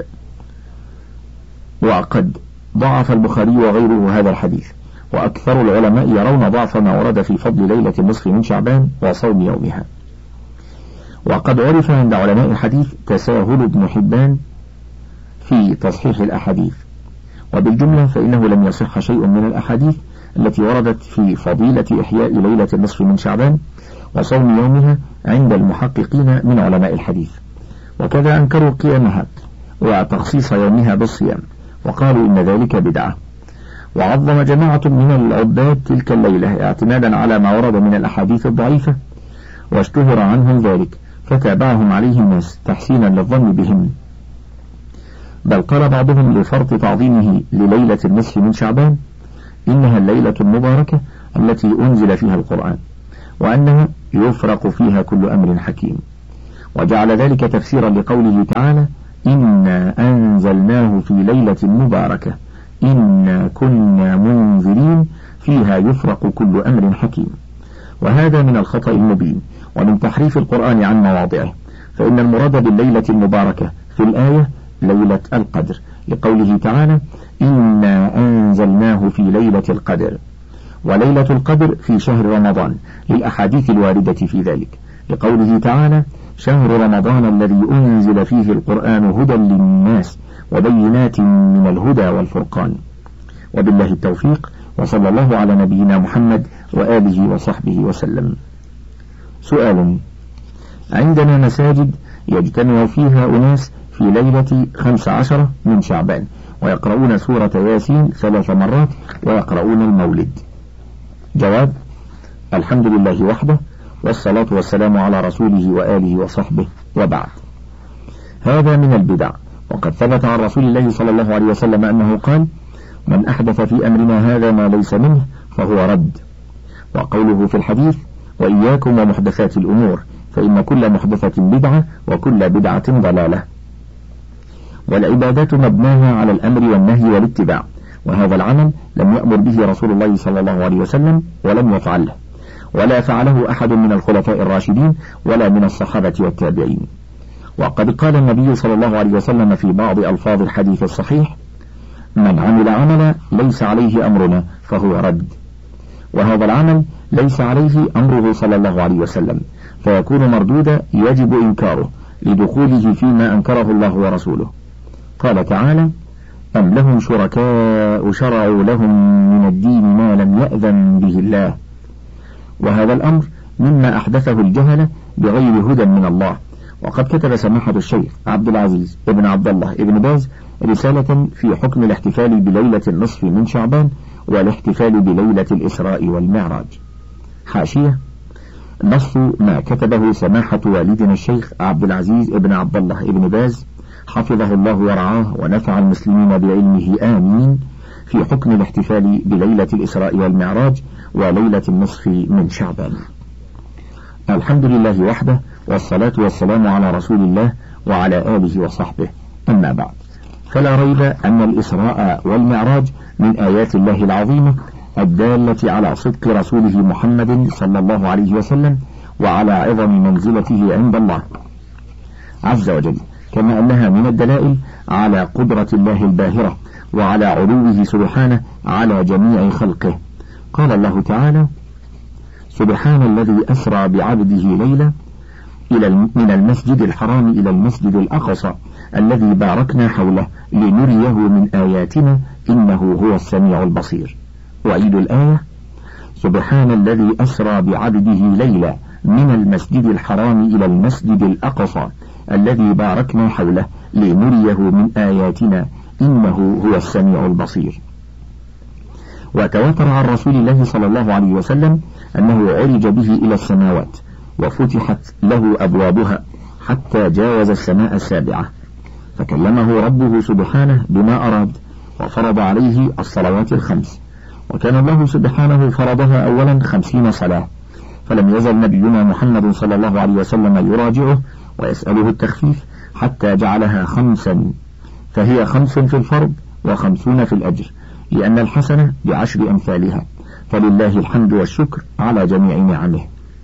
وقد ضعف البخاري وغيره هذا الحديث، وأكثر العلماء يرون ضعف ما ورد في فضل ليلة النصف من شعبان وصوم يومها. وقد عرف عند علماء الحديث تساهل ابن حبان في تصحيح الأحاديث، وبالجملة فإنه لم يصح شيء من الأحاديث التي وردت في فضيلة إحياء ليلة النصف من شعبان وصوم يومها عند المحققين من علماء الحديث، وكذا أنكروا قيامها وتخصيص يومها بالصيام، وقالوا إن ذلك بدعة. وعظم جماعة من العباد تلك الليلة اعتمادا على ما ورد من الأحاديث الضعيفة، واشتهر عنهم ذلك فتابعهم عليه الناس تحسينا للظن بهم. بل قال بعضهم لفرط تعظيمه لليلة النصف من شعبان إنها الليلة المباركة التي أنزل فيها القرآن، وأنها يفرق فيها كل أمر حكيم، وجعل ذلك تفسيرا لقوله تعالى: إنا أنزلناه في ليلة مباركة إنا كنا منذرين فيها يفرق كل أمر حكيم. وهذا من الخطأ المبين ومن تحريف القرآن عن مواضعه، فإن المراد بالليلة المباركة في الآية ليلة القدر، لقوله تعالى: إنا أنزلناه في ليلة القدر، وليلة القدر في شهر رمضان للأحاديث الواردة في ذلك، لقوله تعالى: شهر رمضان الذي أنزل فيه القرآن هدى للناس وبينات من الهدى والفرقان. وبالله التوفيق، وصلى الله على نبينا محمد وآله وصحبه وسلم. سؤال: عندنا مساجد يجتمع فيها أناس في ليلة 15 من شعبان ويقرؤون سورة ياسين 3 مرات ويقرؤون المولد. جواب: الحمد لله وحده، والصلاة والسلام على رسوله وآله وصحبه، وبعد. هذا من البدع، وقد ثبت عن رسول الله صلى الله عليه وسلم أنه قال: من أحدث في أمرنا هذا ما ليس منه فهو رد. وقوله في الحديث: وإياكم ومحدثات الأمور فإن كل محدثة بدعة وكل بدعة ضلالة. والعبادات مبناها على الأمر والنهي والاتباع، وهذا العمل لم يأمر به رسول الله صلى الله عليه وسلم ولم يفعله، ولا فعله أحد من الخلفاء الراشدين ولا من الصحابة والتابعين. وقد قال النبي صلى الله عليه وسلم في بعض ألفاظ الحديث الصحيح: من عمل عملا ليس عليه أمرنا فهو رد. وهذا العمل ليس عليه أمره صلى الله عليه وسلم، فيكون مردودا يجب إنكاره لدخوله فيما أنكره الله ورسوله. قال تعالى: أم لهم شركاء شرعوا لهم من الدين ما لم يأذن به الله. وهذا الأمر مما أحدثه الجهلة بغير هدى من الله. وقد كتب سماحة الشيخ عبد العزيز ابن عبد الله ابن باز رسالة في حكم الاحتفال بليلة النصف من شعبان والاحتفال بليلة الإسراء والمعراج. حاشية: نص ما كتبه سماحة والدنا الشيخ عبد العزيز ابن عبد الله ابن باز حفظه الله ورعاه ونفع المسلمين بعلمه آمين في حكم الاحتفال بليلة الإسراء والمعراج وليلة النصف من شعبان. الحمد لله وحده، والصلاة والسلام على رسول الله وعلى آله وصحبه، أما بعد، فلا ريب أن الإسراء والمعراج من آيات الله العظيمة الدالة على صدق رسوله محمد صلى الله عليه وسلم وعلى عظم منزلته عند الله عز وجل، كما أنها من الدلائل على قدرة الله الباهرة وعلى علوه سبحانه على جميع خلقه. قال الله تعالى: سبحان الذي أسرى بعبده ليلا من المسجد الحرام إلى المسجد الأقصى الذي باركنا حوله لنريه من آياتنا إنه هو السميع البصير. وعيد الآية: سبحان الذي أسرى بعبده ليلا من المسجد الحرام إلى المسجد الأقصى الذي باركنا حوله لنريه من آياتنا إنه هو السميع البصير. وتواتر عن رسول الله صلى الله عليه وسلم أنه عرج به إلى السماوات وفتحت له أبوابها حتى جاوز السماء السابعة، فكلمه ربه سبحانه بما أراد وفرض عليه الصلوات الخمس، وكان الله سبحانه فرضها أولا 50 صلاة، فلم يزل نبينا محمد صلى الله عليه وسلم يراجعه ويسأله التخفيف حتى جعلها 5، فهي 5 في الفرض و50 في الأجر، لأن الحسنة ب10 أمثالها، فلله الحمد والشكر على جميع نعمه.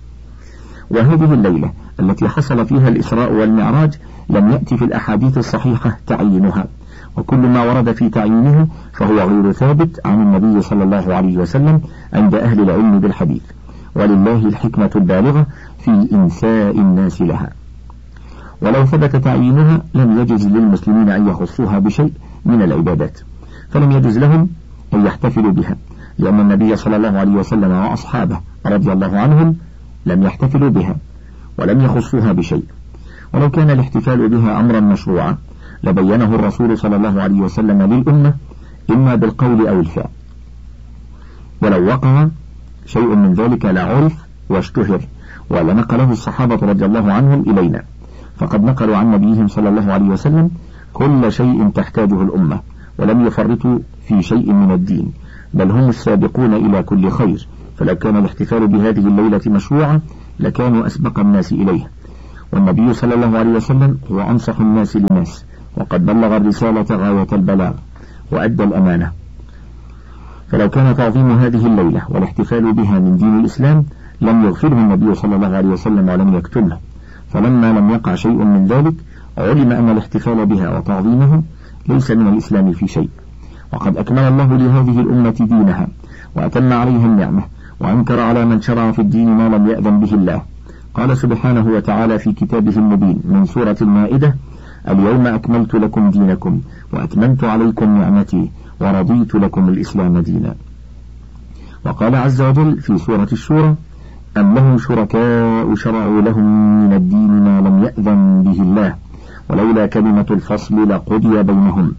وهذه الليلة التي حصل فيها الإسراء والمعراج لم يأتي في الأحاديث الصحيحة تعيينها، وكل ما ورد في تعيينه فهو غير ثابت عن النبي صلى الله عليه وسلم عند أهل العلم بالحديث، ولله الحكمة البالغة في إنساء الناس لها. ولو ثبت تعيينها لم يجز للمسلمين أن يخصوها بشيء من العبادات، فلم يجز لهم أن يحتفلوا بها، لأن النبي صلى الله عليه وسلم وأصحابه رضي الله عنهم لم يحتفلوا بها ولم يخصوها بشيء. ولو كان الاحتفال بها أمرا مشروعا لبينه الرسول صلى الله عليه وسلم للأمة إما بالقول أو الفعل، ولو وقع شيء من ذلك لعرف واشتهر ولنقله الصحابة رضي الله عنهم إلينا، فقد نقلوا عن نبيهم صلى الله عليه وسلم كل شيء تحتاجه الأمة، ولم يفرطوا في شيء من الدين، بل هم السابقون إلى كل خير. فلو كان الاحتفال بهذه الليلة مشروعا لكانوا أسبق الناس إليه، والنبي صلى الله عليه وسلم هو أنصح الناس للناس، وقد بلغ الرسالة غاية البلاغ وأدى الأمانة. فلو كان تعظيم هذه الليلة والاحتفال بها من دين الإسلام لم يغفره النبي صلى الله عليه وسلم ولم يكتمه، فلما لم يقع شيء من ذلك علم أن الاحتفال بها وتعظيمه ليس من الإسلام في شيء، وقد أكمل الله لهذه الأمة دينها وأتم عليها النعمة، وأنكر على من شرع في الدين ما لم يأذن به الله. قال سبحانه وتعالى في كتابه المبين من سورة المائدة: اليوم أكملت لكم دينكم وأتممت عليكم نعمتي ورضيت لكم الإسلام دينا. وقال عز وجل في سورة الشورى: أم لهم شركاء شرعوا لهم من الدين ما لم يأذن به الله ولولا كلمة الفصل لقضي بينهم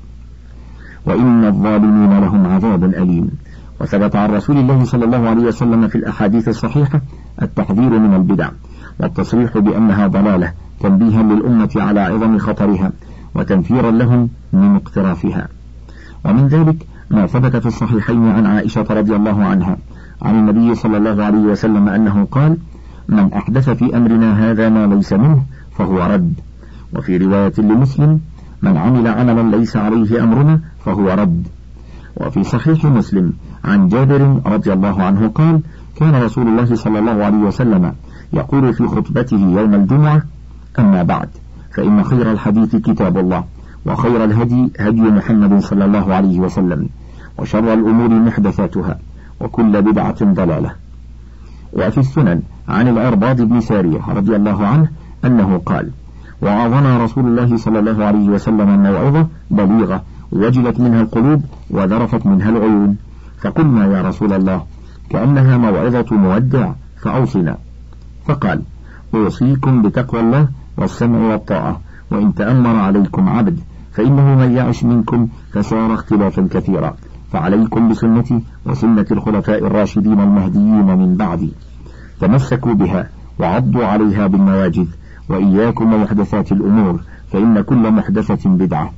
وإن الظالمين لهم عذاب أليم. وثبت عن رسول الله صلى الله عليه وسلم في الأحاديث الصحيحة التحذير من البدع والتصريح بأنها ضلالة، تنبيها للأمة على عظم خطرها وتنفيرا لهم من اقترافها. ومن ذلك ما ثبت في الصحيحين عن عائشة رضي الله عنها عن النبي صلى الله عليه وسلم أنه قال: من أحدث في أمرنا هذا ما ليس منه فهو رد. وفي رواية لمسلم: من عمل عملا ليس عليه أمرنا فهو رد. وفي صحيح مسلم عن جابر رضي الله عنه قال: كان رسول الله صلى الله عليه وسلم يقول في خطبته يوم الجمعة: أما بعد، فإن خير الحديث كتاب الله، وخير الهدي هدي محمد صلى الله عليه وسلم، وشر الأمور محدثاتها، وكل بدعة ضلالة. وفي السنن عن العرباض بن سارية رضي الله عنه أنه قال: وعظنا رسول الله صلى الله عليه وسلم موعظة بليغة وجلت منها القلوب وذرفت منها العيون، فقلنا: يا رسول الله، كأنها موعظة مودع، فأوصنا. فقال: أوصيكم بتقوى الله والسمع والطاعة، وإن تأمر عليكم عبد، فإنه من يعش منكم فسار اختلافا كثيرا، فعليكم بسنتي وسنة الخلفاء الراشدين المهديين من بعدي، تمسكوا بها وعضوا عليها بالنواجذ، وإياكم ومحدثات الأمور، فإن كل محدثة بدعة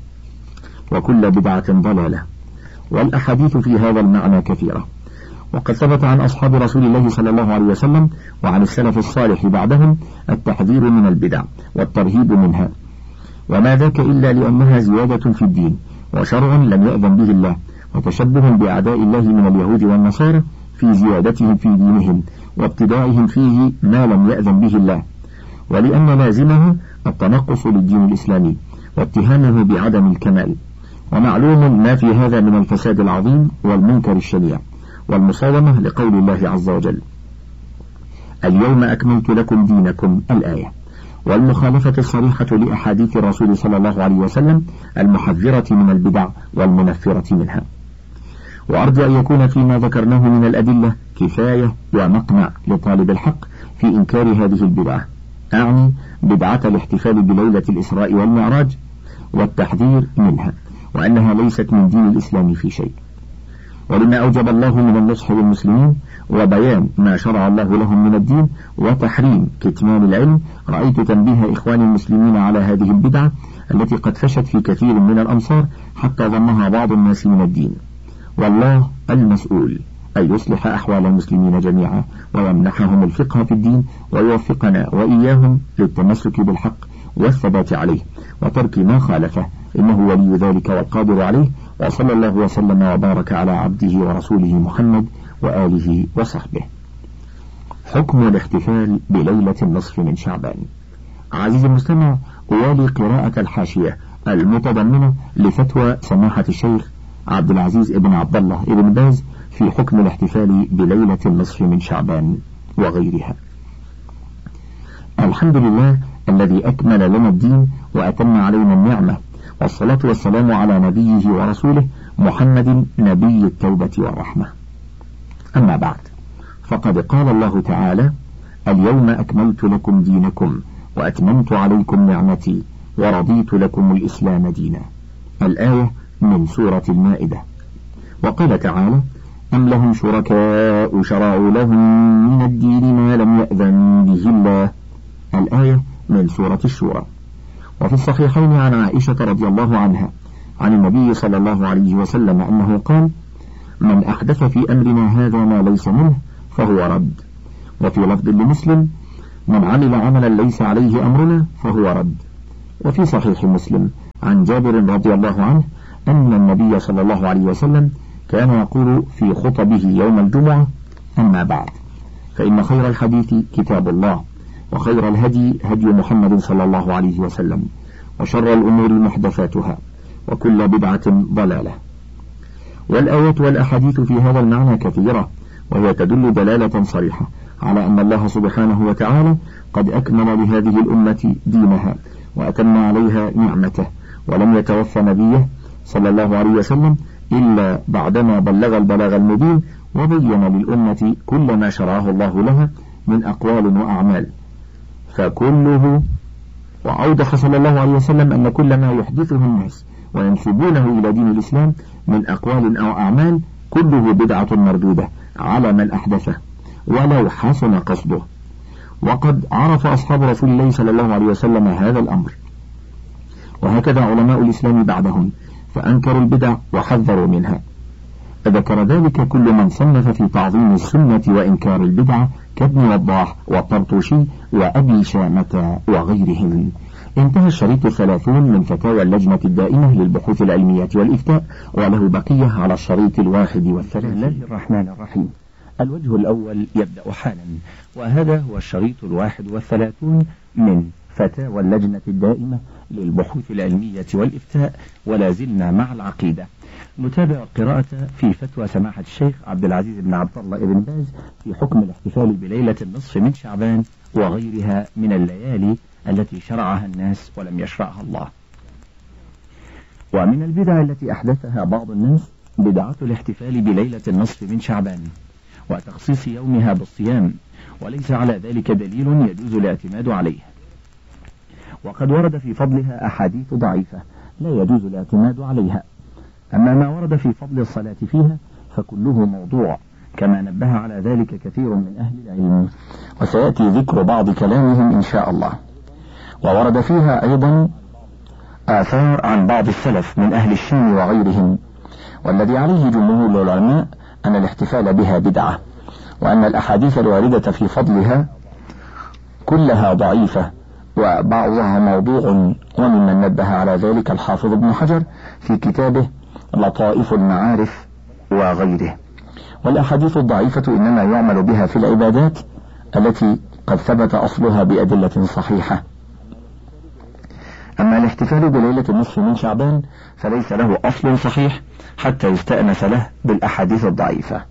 وكل بدعة ضلالة. والأحاديث في هذا المعنى كثيرة، وقد ثبت عن أصحاب رسول الله صلى الله عليه وسلم وعن السلف الصالح بعدهم التحذير من البدع والترهيب منها، وما ذاك إلا لأنها زيادة في الدين وشرع لم يأذن به الله، وتشبه بأعداء الله من اليهود والنصارى في زيادتهم في دينهم وابتدائهم فيه ما لم يأذن به الله، ولأن لازمه التنقص للدين الإسلامي واتهامه بعدم الكمال. ومعلوم ما في هذا من الفساد العظيم والمنكر الشنيع والمصادمة لقول الله عز وجل: اليوم أكملت لكم دينكم، الآية، والمخالفة الصريحة لأحاديث الرسول صلى الله عليه وسلم المحذرة من البدع والمنفرة منها. وأرجو أن يكون فيما ذكرناه من الأدلة كفاية ومقنع لطالب الحق في إنكار هذه البدعة، أعني بدعة الاحتفال بليلة الإسراء والمعراج، والتحذير منها، وأنها ليست من دين الإسلام في شيء. ولما أوجب الله من النصح للمسلمين وبيان ما شرع الله لهم من الدين وتحريم كتمان العلم، رأيت تنبيه إخوان المسلمين على هذه البدعة التي قد فشت في كثير من الأمصار حتى ظنها بعض الناس من الدين. والله المسؤول أن يصلح أحوال المسلمين جميعا ويمنحهم الفقه في الدين، ويوفقنا وإياهم للتمسك بالحق والثبات عليه وترك ما خالفه، إنه ولي ذلك والقادر عليه. وصلى الله وسلم وبارك على عبده ورسوله محمد وآله وصحبه. حكم الاحتفال بليلة النصف من شعبان. عزيزي المستمع، أوالي قراءة الحاشية المتضمنة لفتوى سماحة الشيخ عبد العزيز ابن عبد الله ابن باز في حكم الاحتفال بليلة النصف من شعبان وغيرها. الحمد لله الذي أكمل لنا الدين وأتم علينا النعمة، والصلاة والسلام على نبيه ورسوله محمد نبي التوبة والرحمة. أما بعد، فقد قال الله تعالى: اليوم أكملت لكم دينكم وأتممت عليكم نعمتي ورضيت لكم الإسلام دينا، الآية من سورة المائدة. وقال تعالى: أم لهم شركاء شرعوا لهم من الدين ما لم يأذن به الله، الآية من سورة الشورى. وفي الصحيحين عن عائشة رضي الله عنها عن النبي صلى الله عليه وسلم أنه قال: من أحدث في أمرنا هذا ما ليس منه فهو رد. وفي لفظ لمسلم: من عمل عملا ليس عليه أمرنا فهو رد. وفي صحيح مسلم عن جابر رضي الله عنه أن النبي صلى الله عليه وسلم كان يقول في خطبه يوم الجمعة: أما بعد، فإن خير الحديث كتاب الله، وخير الهدي هدي محمد صلى الله عليه وسلم، وشر الأمور محدثاتها، وكل بدعة ضلالة. والآيات والأحاديث في هذا المعنى كثيرة، وهي تدل دلالة صريحة على أن الله سبحانه وتعالى قد أكمل لهذه الأمة دينها وأتم عليها نعمته، ولم يتوفى نبيه صلى الله عليه وسلم إلا بعدما بلغ البلاغ المبين وبين للأمة كل ما شرعه الله لها من أقوال وأعمال. فكله، وأوضح صلى الله عليه وسلم أن كل ما يحدثه الناس وينسبونه إلى دين الإسلام من أقوال أو أعمال كله بدعة مردودة على من أحدثه ولو حسن قصده. وقد عرف أصحاب رسول الله صلى الله عليه وسلم هذا الأمر، وهكذا علماء الإسلام بعدهم، فأنكروا البدع وحذروا منها. ذكر ذلك كل من صنف في تعظيم السنة وإنكار البدعة كابن وضاح والطرطوشي وأبي شامة وغيرهم. انتهى الشريط 30 من فتاوى اللجنة الدائمة للبحوث العلمية والإفتاء، وله بقية على الشريط 31. بسم الله الرحمن الرحيم. الوجه الأول يبدأ حالا، وهذا هو الشريط 31 من فتاوى اللجنة الدائمة للبحوث العلمية والإفتاء، ولا زلنا مع العقيدة. نتابع القراءة في فتوى سماحة الشيخ عبد العزيز بن عبد الله بن باز في حكم الاحتفال بليلة النصف من شعبان وغيرها من الليالي التي شرعها الناس ولم يشرعها الله. ومن البدع التي أحدثها بعض الناس بدعة الاحتفال بليلة النصف من شعبان وتخصيص يومها بالصيام، وليس على ذلك دليل يجوز الاعتماد عليه، وقد ورد في فضلها أحاديث ضعيفة لا يجوز الاعتماد عليها. أما ما ورد في فضل الصلاة فيها فكله موضوع، كما نبه على ذلك كثير من أهل العلم، وسيأتي ذكر بعض كلامهم إن شاء الله. وورد فيها أيضا آثار عن بعض السلف من أهل الشام وغيرهم، والذي عليه جمهور العلماء أن الاحتفال بها بدعة، وأن الأحاديث الواردة في فضلها كلها ضعيفة وبعضها موضوع. وممن نبه على ذلك الحافظ ابن حجر في كتابه لطائف المعارف وغيره. والأحاديث الضعيفة إنما يعمل بها في العبادات التي قد ثبت أصلها بأدلة صحيحة. أما الاحتفال بليلة النصف من شعبان فليس له أصل صحيح حتى يستأنس له بالأحاديث الضعيفة.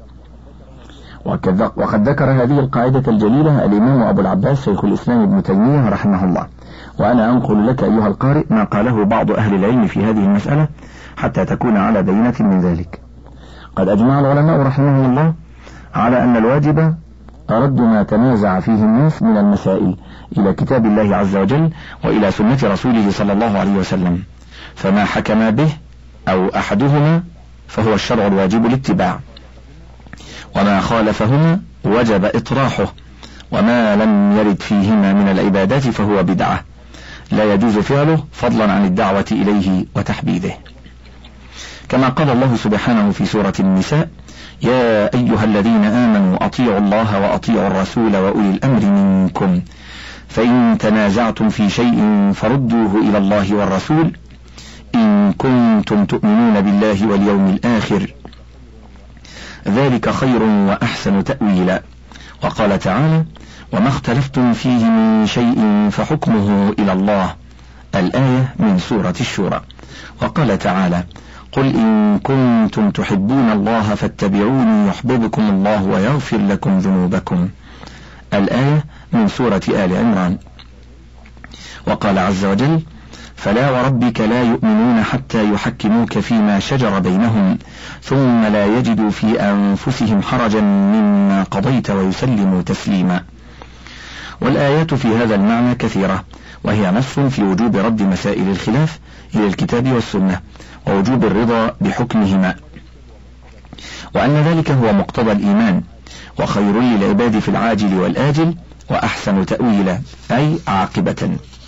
وقد ذكر هذه القاعدة الجليلة الإمام أبو العباس شيخ الإسلام ابن تيمية رحمه الله. وأنا أنقل لك أيها القارئ ما قاله بعض أهل العلم في هذه المسألة حتى تكون على بينة من ذلك. قد أجمع العلماء رحمهم الله على أن الواجب رد ما تنازع فيه الناس من المسائل إلى كتاب الله عز وجل وإلى سنة رسوله صلى الله عليه وسلم، فما حكم به أو أحدهما فهو الشرع الواجب الاتباع، وما خالفهما وجب إطراحه، وما لم يرد فيهما من العبادات فهو بدعة لا يجوز فعله فضلا عن الدعوة إليه وتحبيذه. كما قال الله سبحانه في سورة النساء: يا أيها الذين آمنوا أطيعوا الله وأطيعوا الرسول وأولي الأمر منكم، فإن تنازعتم في شيء فردوه إلى الله والرسول إن كنتم تؤمنون بالله واليوم الآخر، ذلك خير وأحسن تأويلا. وقال تعالى: وما اختلفتم فيه من شيء فحكمه إلى الله، الآية من سورة الشورى. وقال تعالى: قل إن كنتم تحبون الله فاتبعوني يحببكم الله ويغفر لكم ذنوبكم، الآية من سورة آل عمران. وقال عز وجل: فلا وربك لا يؤمنون حتى يحكموك فيما شجر بينهم ثم لا يجدوا في أنفسهم حرجا مما قضيت ويسلموا تسليما. والآيات في هذا المعنى كثيرة، وهي نص في وجوب رد مسائل الخلاف إلى الكتاب والسنة ووجوب الرضا بحكمهما، وأن ذلك هو مقتضى الإيمان، وخير للعباد في العاجل والآجل، وأحسن تأويلا أي عاقبة.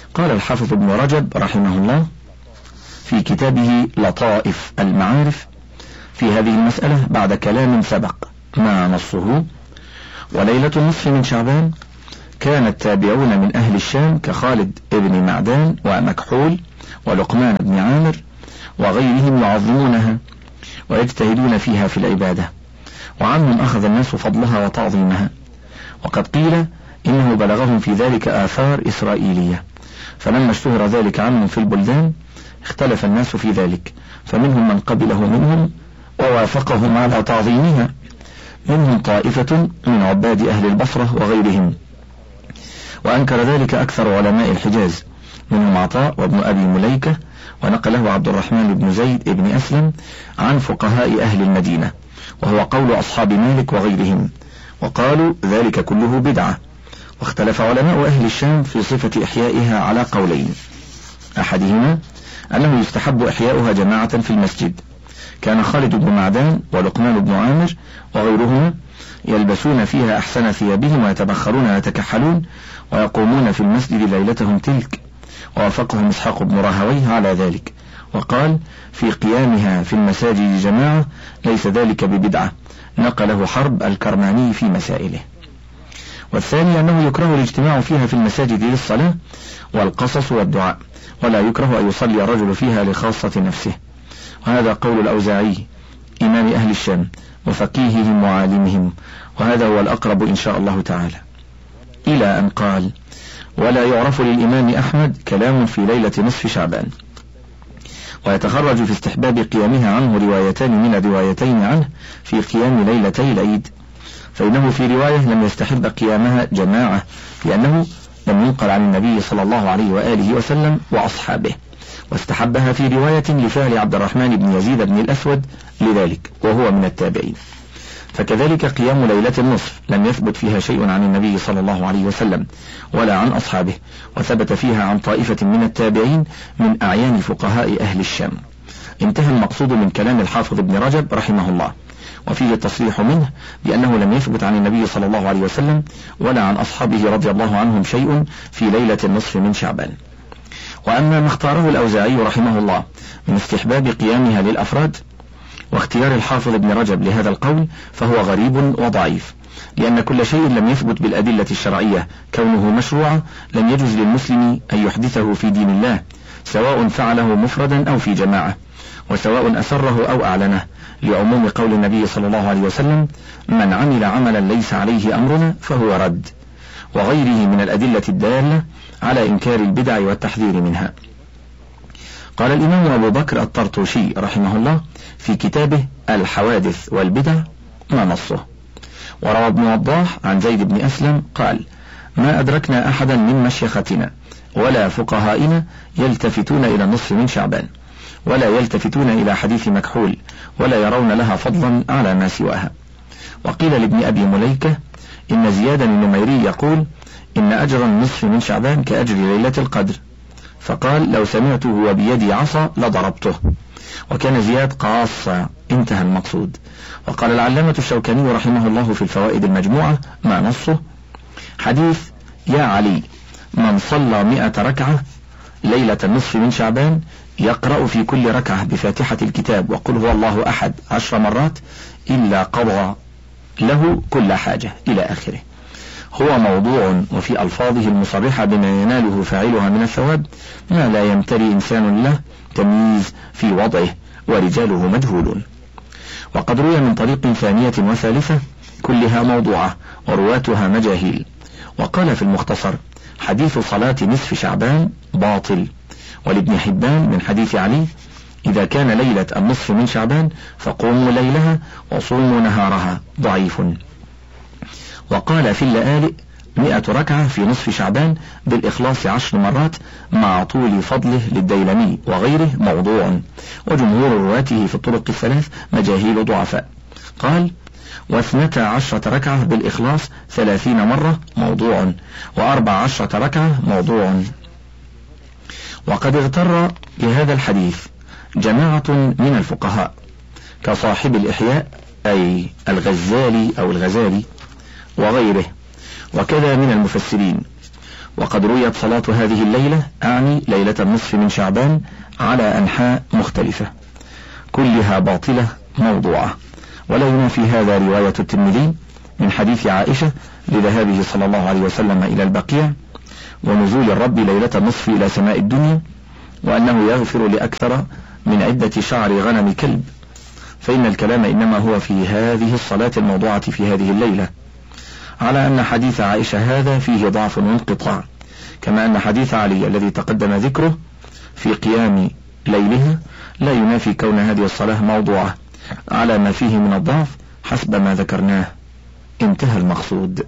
قال الحافظ ابن رجب رحمه الله في كتابه لطائف المعارف في هذه المسألة بعد كلام سبق مع نصه: وليلة النصف من شعبان كان التابعون من أهل الشام كخالد ابن معدان ومكحول ولقمان بن عامر وغيرهم يعظمونها ويجتهدون فيها في العبادة، وعنهم أخذ الناس فضلها وتعظيمها. وقد قيل إنه بلغهم في ذلك آثار إسرائيلية، فلما اشتهر ذلك عنهم في البلدان اختلف الناس في ذلك، فمنهم من قبله منهم ووافقهم على تعظيمها، منهم طائفة من عباد أهل البصرة وغيرهم، وأنكر ذلك أكثر علماء الحجاز، منهم عطاء وابن أبي مليكة، ونقله عبد الرحمن بن زيد بن أسلم عن فقهاء أهل المدينة، وهو قول أصحاب مالك وغيرهم، وقالوا ذلك كله بدعة. واختلف علماء أهل الشام في صفة إحيائها على قولين: أحدهما أنه يستحب إحياؤها جماعة في المسجد، كان خالد بن معدان ولقمان بن عامر وغيرهما يلبسون فيها أحسن ثيابهم ويتبخرون ويتكحلون ويقومون في المسجد ليلتهم تلك، ووافقهم إسحاق بن راهويه على ذلك، وقال في قيامها في المساجد جماعة ليس ذلك ببدعة، نقله حرب الكرماني في مسائله. والثاني أنه يكره الاجتماع فيها في المساجد للصلاة والقصص والدعاء، ولا يكره أن يصلي الرجل فيها لخاصة نفسه، وهذا قول الأوزاعي إمام أهل الشام وفقيههم وعالمهم، وهذا هو الأقرب إن شاء الله تعالى، إلى أن قال: ولا يعرف للإمام أحمد كلام في ليلة نصف شعبان. ويتخرج في استحباب قيامها عنه روايتان من الروايتين عنه في قيام ليلتي العيد، فإنه في رواية لم يستحب قيامها جماعة، لأنه لم ينقل عن النبي صلى الله عليه وآله وسلم وأصحابه، واستحبها في رواية لفعل عبد الرحمن بن يزيد بن الأسود لذلك وهو من التابعين. فكذلك قيام ليلة النصف لم يثبت فيها شيء عن النبي صلى الله عليه وسلم ولا عن أصحابه، وثبت فيها عن طائفة من التابعين من أعيان فقهاء أهل الشام. انتهى المقصود من كلام الحافظ ابن رجب رحمه الله، وفيه التصريح منه بأنه لم يثبت عن النبي صلى الله عليه وسلم ولا عن أصحابه رضي الله عنهم شيء في ليلة النصف من شعبان. وأما ما اختاره الأوزاعي رحمه الله من استحباب قيامها للأفراد واختيار الحافظ ابن رجب لهذا القول فهو غريب وضعيف، لأن كل شيء لم يثبت بالأدلة الشرعية كونه مشروعا لم يجوز للمسلم أن يحدثه في دين الله، سواء فعله مفردا أو في جماعة، وسواء أسره أو أعلنه، لعموم قول النبي صلى الله عليه وسلم: من عمل عملا ليس عليه أمرنا فهو رد، وغيره من الأدلة الدالة على إنكار البدع والتحذير منها. قال الإمام أبو بكر الطرطوشي رحمه الله في كتابه الحوادث والبدع ما نصه. وروى ابن وضاح عن زيد بن أسلم قال: ما أدركنا أحدا من مشيختنا ولا فقهائنا يلتفتون إلى النصف من شعبان، ولا يلتفتون إلى حديث مكحول، ولا يرون لها فضلا على ما سواها. وقيل لابن أبي مليكة إن زياد النميري يقول: إن أجر النصف من شعبان كأجر ليلة القدر، فقال: لو سمعته وبيدي عصا لضربته. وكان زياد قاصا، انتهى المقصود. وقال العلامة الشوكاني رحمه الله في الفوائد المجموعة ما نصه: حديث يا علي من صلى 100 ركعة ليلة النصف من شعبان يقرأ في كل ركعة بفاتحة الكتاب وقل هو الله أحد 10 مرات إلا قضى له كل حاجة إلى آخره، هو موضوع، وفي ألفاظه المصرحة بما يناله فاعلها من الثواب ما لا يمتري إنسان له تمييز في وضعه، ورجاله مجهولون. وقد روي من طريق ثانية وثالثة كلها موضوعة ورواتها مجاهيل. وقال في المختصر: حديث صلاة نصف شعبان باطل. ولابن حبان من حديث علي: إذا كان ليلة النصف من شعبان فقوموا ليلها وصوموا نهارها، ضعيف. وقال في اللآلئ: 100 ركعة في نصف شعبان بالإخلاص 10 مرات مع طول فضله للديلمي وغيره، موضوع. وجمهور رواته في الطرق الثلاث مجاهيل ضعفاء. قال: 12 ركعة بالإخلاص 30 مرة، موضوع. 14 ركعة، موضوع. وقد اغتر بهذا الحديث جماعة من الفقهاء كصاحب الإحياء أي الغزالي أو الغزالي وغيره، وكذا من المفسرين. وقد رويت صلاة هذه الليلة، أعني ليلة النصف من شعبان، على أنحاء مختلفة كلها باطلة موضوعة، ولا ينافي هذا رواية الترمذي من حديث عائشة لذهابه صلى الله عليه وسلم إلى البقيع ونزول الرب ليلة النصف إلى سماء الدنيا، وأنه يغفر لأكثر من عدة شعر غنم كلب، فإن الكلام إنما هو في هذه الصلاة الموضوعة في هذه الليلة، على أن حديث عائشة هذا فيه ضعف وانقطاع، كما أن حديث علي الذي تقدم ذكره في قيام ليلها لا ينافي كون هذه الصلاة موضوعة على ما فيه من الضعف حسب ما ذكرناه. انتهى المقصود.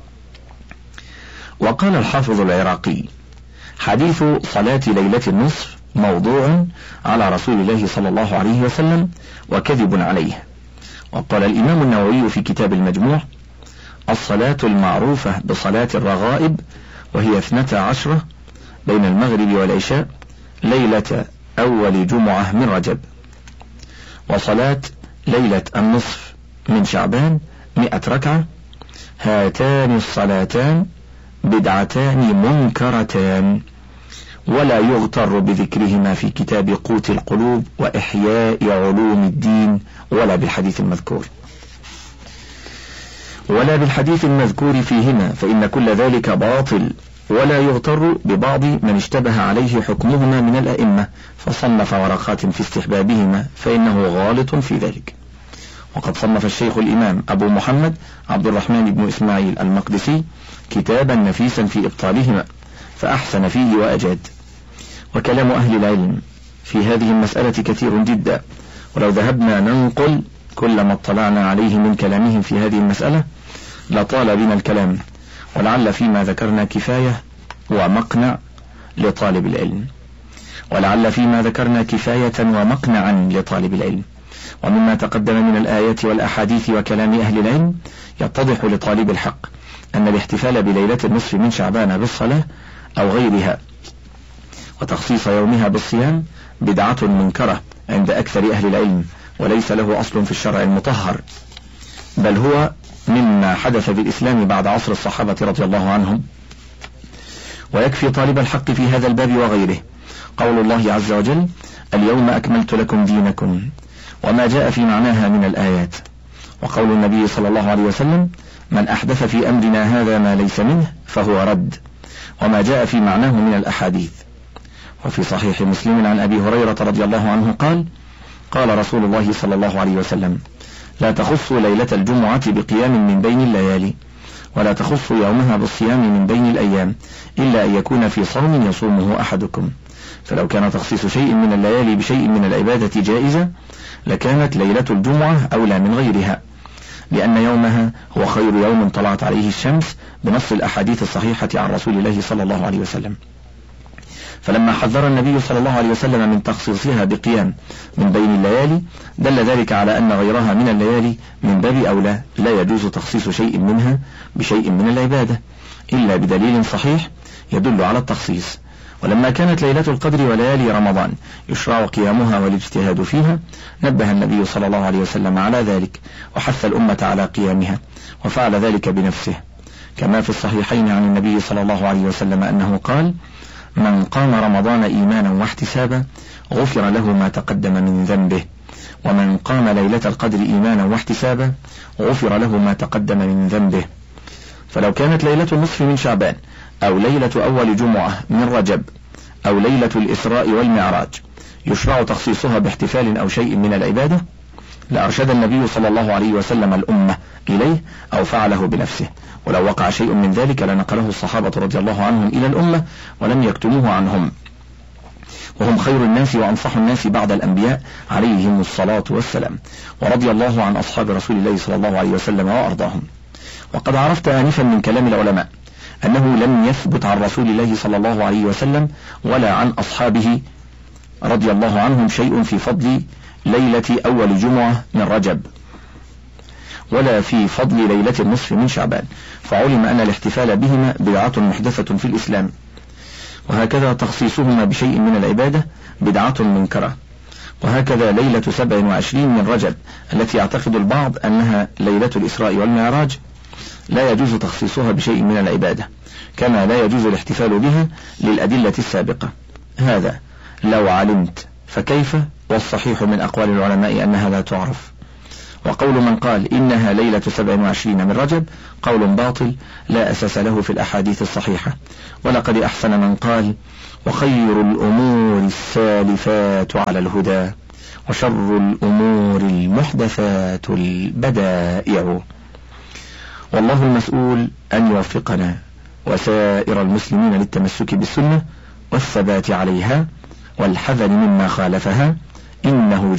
وقال الحافظ العراقي: حديث صلاة ليلة النصف موضوع على رسول الله صلى الله عليه وسلم وكذب عليه. وقال الإمام النووي في كتاب المجموع: الصلاة المعروفة بصلاة الرغائب وهي 12 بين المغرب والعشاء ليلة أول جمعة من رجب، وصلاة ليلة النصف من شعبان 100 ركعة، هاتان الصلاتان بدعتان منكرتان، ولا يغتر بذكرهما في كتاب قوت القلوب وإحياء علوم الدين ولا بالحديث المذكور فيهما، فإن كل ذلك باطل، ولا يغتر ببعض من اشتبه عليه حكمهما من الأئمة فصنف ورقات في استحبابهما، فإنه غالط في ذلك. وقد صنف الشيخ الإمام أبو محمد عبد الرحمن بن إسماعيل المقدسي كتابا نفيسا في إبطالهما فأحسن فيه وأجاد. وكلام أهل العلم في هذه المسألة كثير جدا، ولو ذهبنا ننقل كل ما اطلعنا عليه من كلامهم في هذه المسألة لطال بنا الكلام، ولعل فيما ذكرنا كفاية ومقنع لطالب العلم، ومقنعا لطالب العلم. ومما تقدم من الآيات والأحاديث وكلام أهل العلم يتضح لطالب الحق أن الاحتفال بليلة النصف من شعبان بالصلاة أو غيرها وتخصيص يومها بالصيام بدعة منكرة عند أكثر أهل العلم، وليس له أصل في الشرع المطهر، بل هو مما حدث بالإسلام بعد عصر الصحابة رضي الله عنهم. ويكفي طالب الحق في هذا الباب وغيره قول الله عز وجل: اليوم أكملت لكم دينكم، وما جاء في معناها من الآيات، وقول النبي صلى الله عليه وسلم: من أحدث في أمرنا هذا ما ليس منه فهو رد، وما جاء في معناه من الأحاديث. وفي صحيح مسلم عن أبي هريرة رضي الله عنه قال: قال رسول الله صلى الله عليه وسلم: لا تخصوا ليلة الجمعة بقيام من بين الليالي، ولا تخصوا يومها بالصيام من بين الأيام، إلا أن يكون في صوم يصومه أحدكم. فلو كان تخصيص شيء من الليالي بشيء من العبادة جائزة لكانت ليلة الجمعة أولى من غيرها، لأن يومها هو خير يوم طلعت عليه الشمس بنص الأحاديث الصحيحة عن رسول الله صلى الله عليه وسلم. فلما حذر النبي صلى الله عليه وسلم من تخصيصها بقيام من بين الليالي دل ذلك على أن غيرها من الليالي من باب أولى لا يجوز تخصيص شيء منها بشيء من العبادة إلا بدليل صحيح يدل على التخصيص. ولما كانت ليلة القدر وليالي رمضان يشرع قيامها والاجتهاد فيها نبه النبي صلى الله عليه وسلم على ذلك وحث الأمة على قيامها، وفعل ذلك بنفسه، كما في الصحيحين عن النبي صلى الله عليه وسلم أنه قال: من قام رمضان إيمانا واحتسابا غفر له ما تقدم من ذنبه، ومن قام ليلة القدر إيمانا واحتسابا غفر له ما تقدم من ذنبه. فلو كانت ليلة النصف من شعبان أو ليلة أول جمعة من رجب أو ليلة الإسراء والمعراج يشرع تخصيصها باحتفال أو شيء من العبادة لأرشد النبي صلى الله عليه وسلم الأمة إليه أو فعله بنفسه، ولو وقع شيء من ذلك لنقله الصحابة رضي الله عنهم إلى الأمة ولم يكتموه عنهم، وهم خير الناس وأنصح الناس بعد الأنبياء عليهم الصلاة والسلام، ورضي الله عن أصحاب رسول الله صلى الله عليه وسلم وأرضاهم. وقد عرفت آنفا من كلام العلماء أنه لم يثبت عن رسول الله صلى الله عليه وسلم ولا عن أصحابه رضي الله عنهم شيء في فضل ليلة أول جمعة من رجب ولا في فضل ليلة النصف من شعبان، فعلم أن الاحتفال بهما بدعة محدثة في الإسلام، وهكذا تخصيصهما بشيء من العبادة بدعة منكرة. وهكذا ليلة 27 من رجب التي يعتقد البعض أنها ليلة الإسراء والمعراج لا يجوز تخصيصها بشيء من العبادة، كما لا يجوز الاحتفال بها للأدلة السابقة. هذا لو علمت فكيف، والصحيح من أقوال العلماء أنها لا تعرف. وقول من قال إنها ليلة 27 من رجب قول باطل لا أساس له في الأحاديث الصحيحة. ولقد أحسن من قال وخير الأمور السالفات على الهدى وشر الأمور المحدثات البدائع. والله المسؤول أن يوفقنا وسائر المسلمين للتمسك بالسنة والثبات عليها والحذر مما خالفها، إنه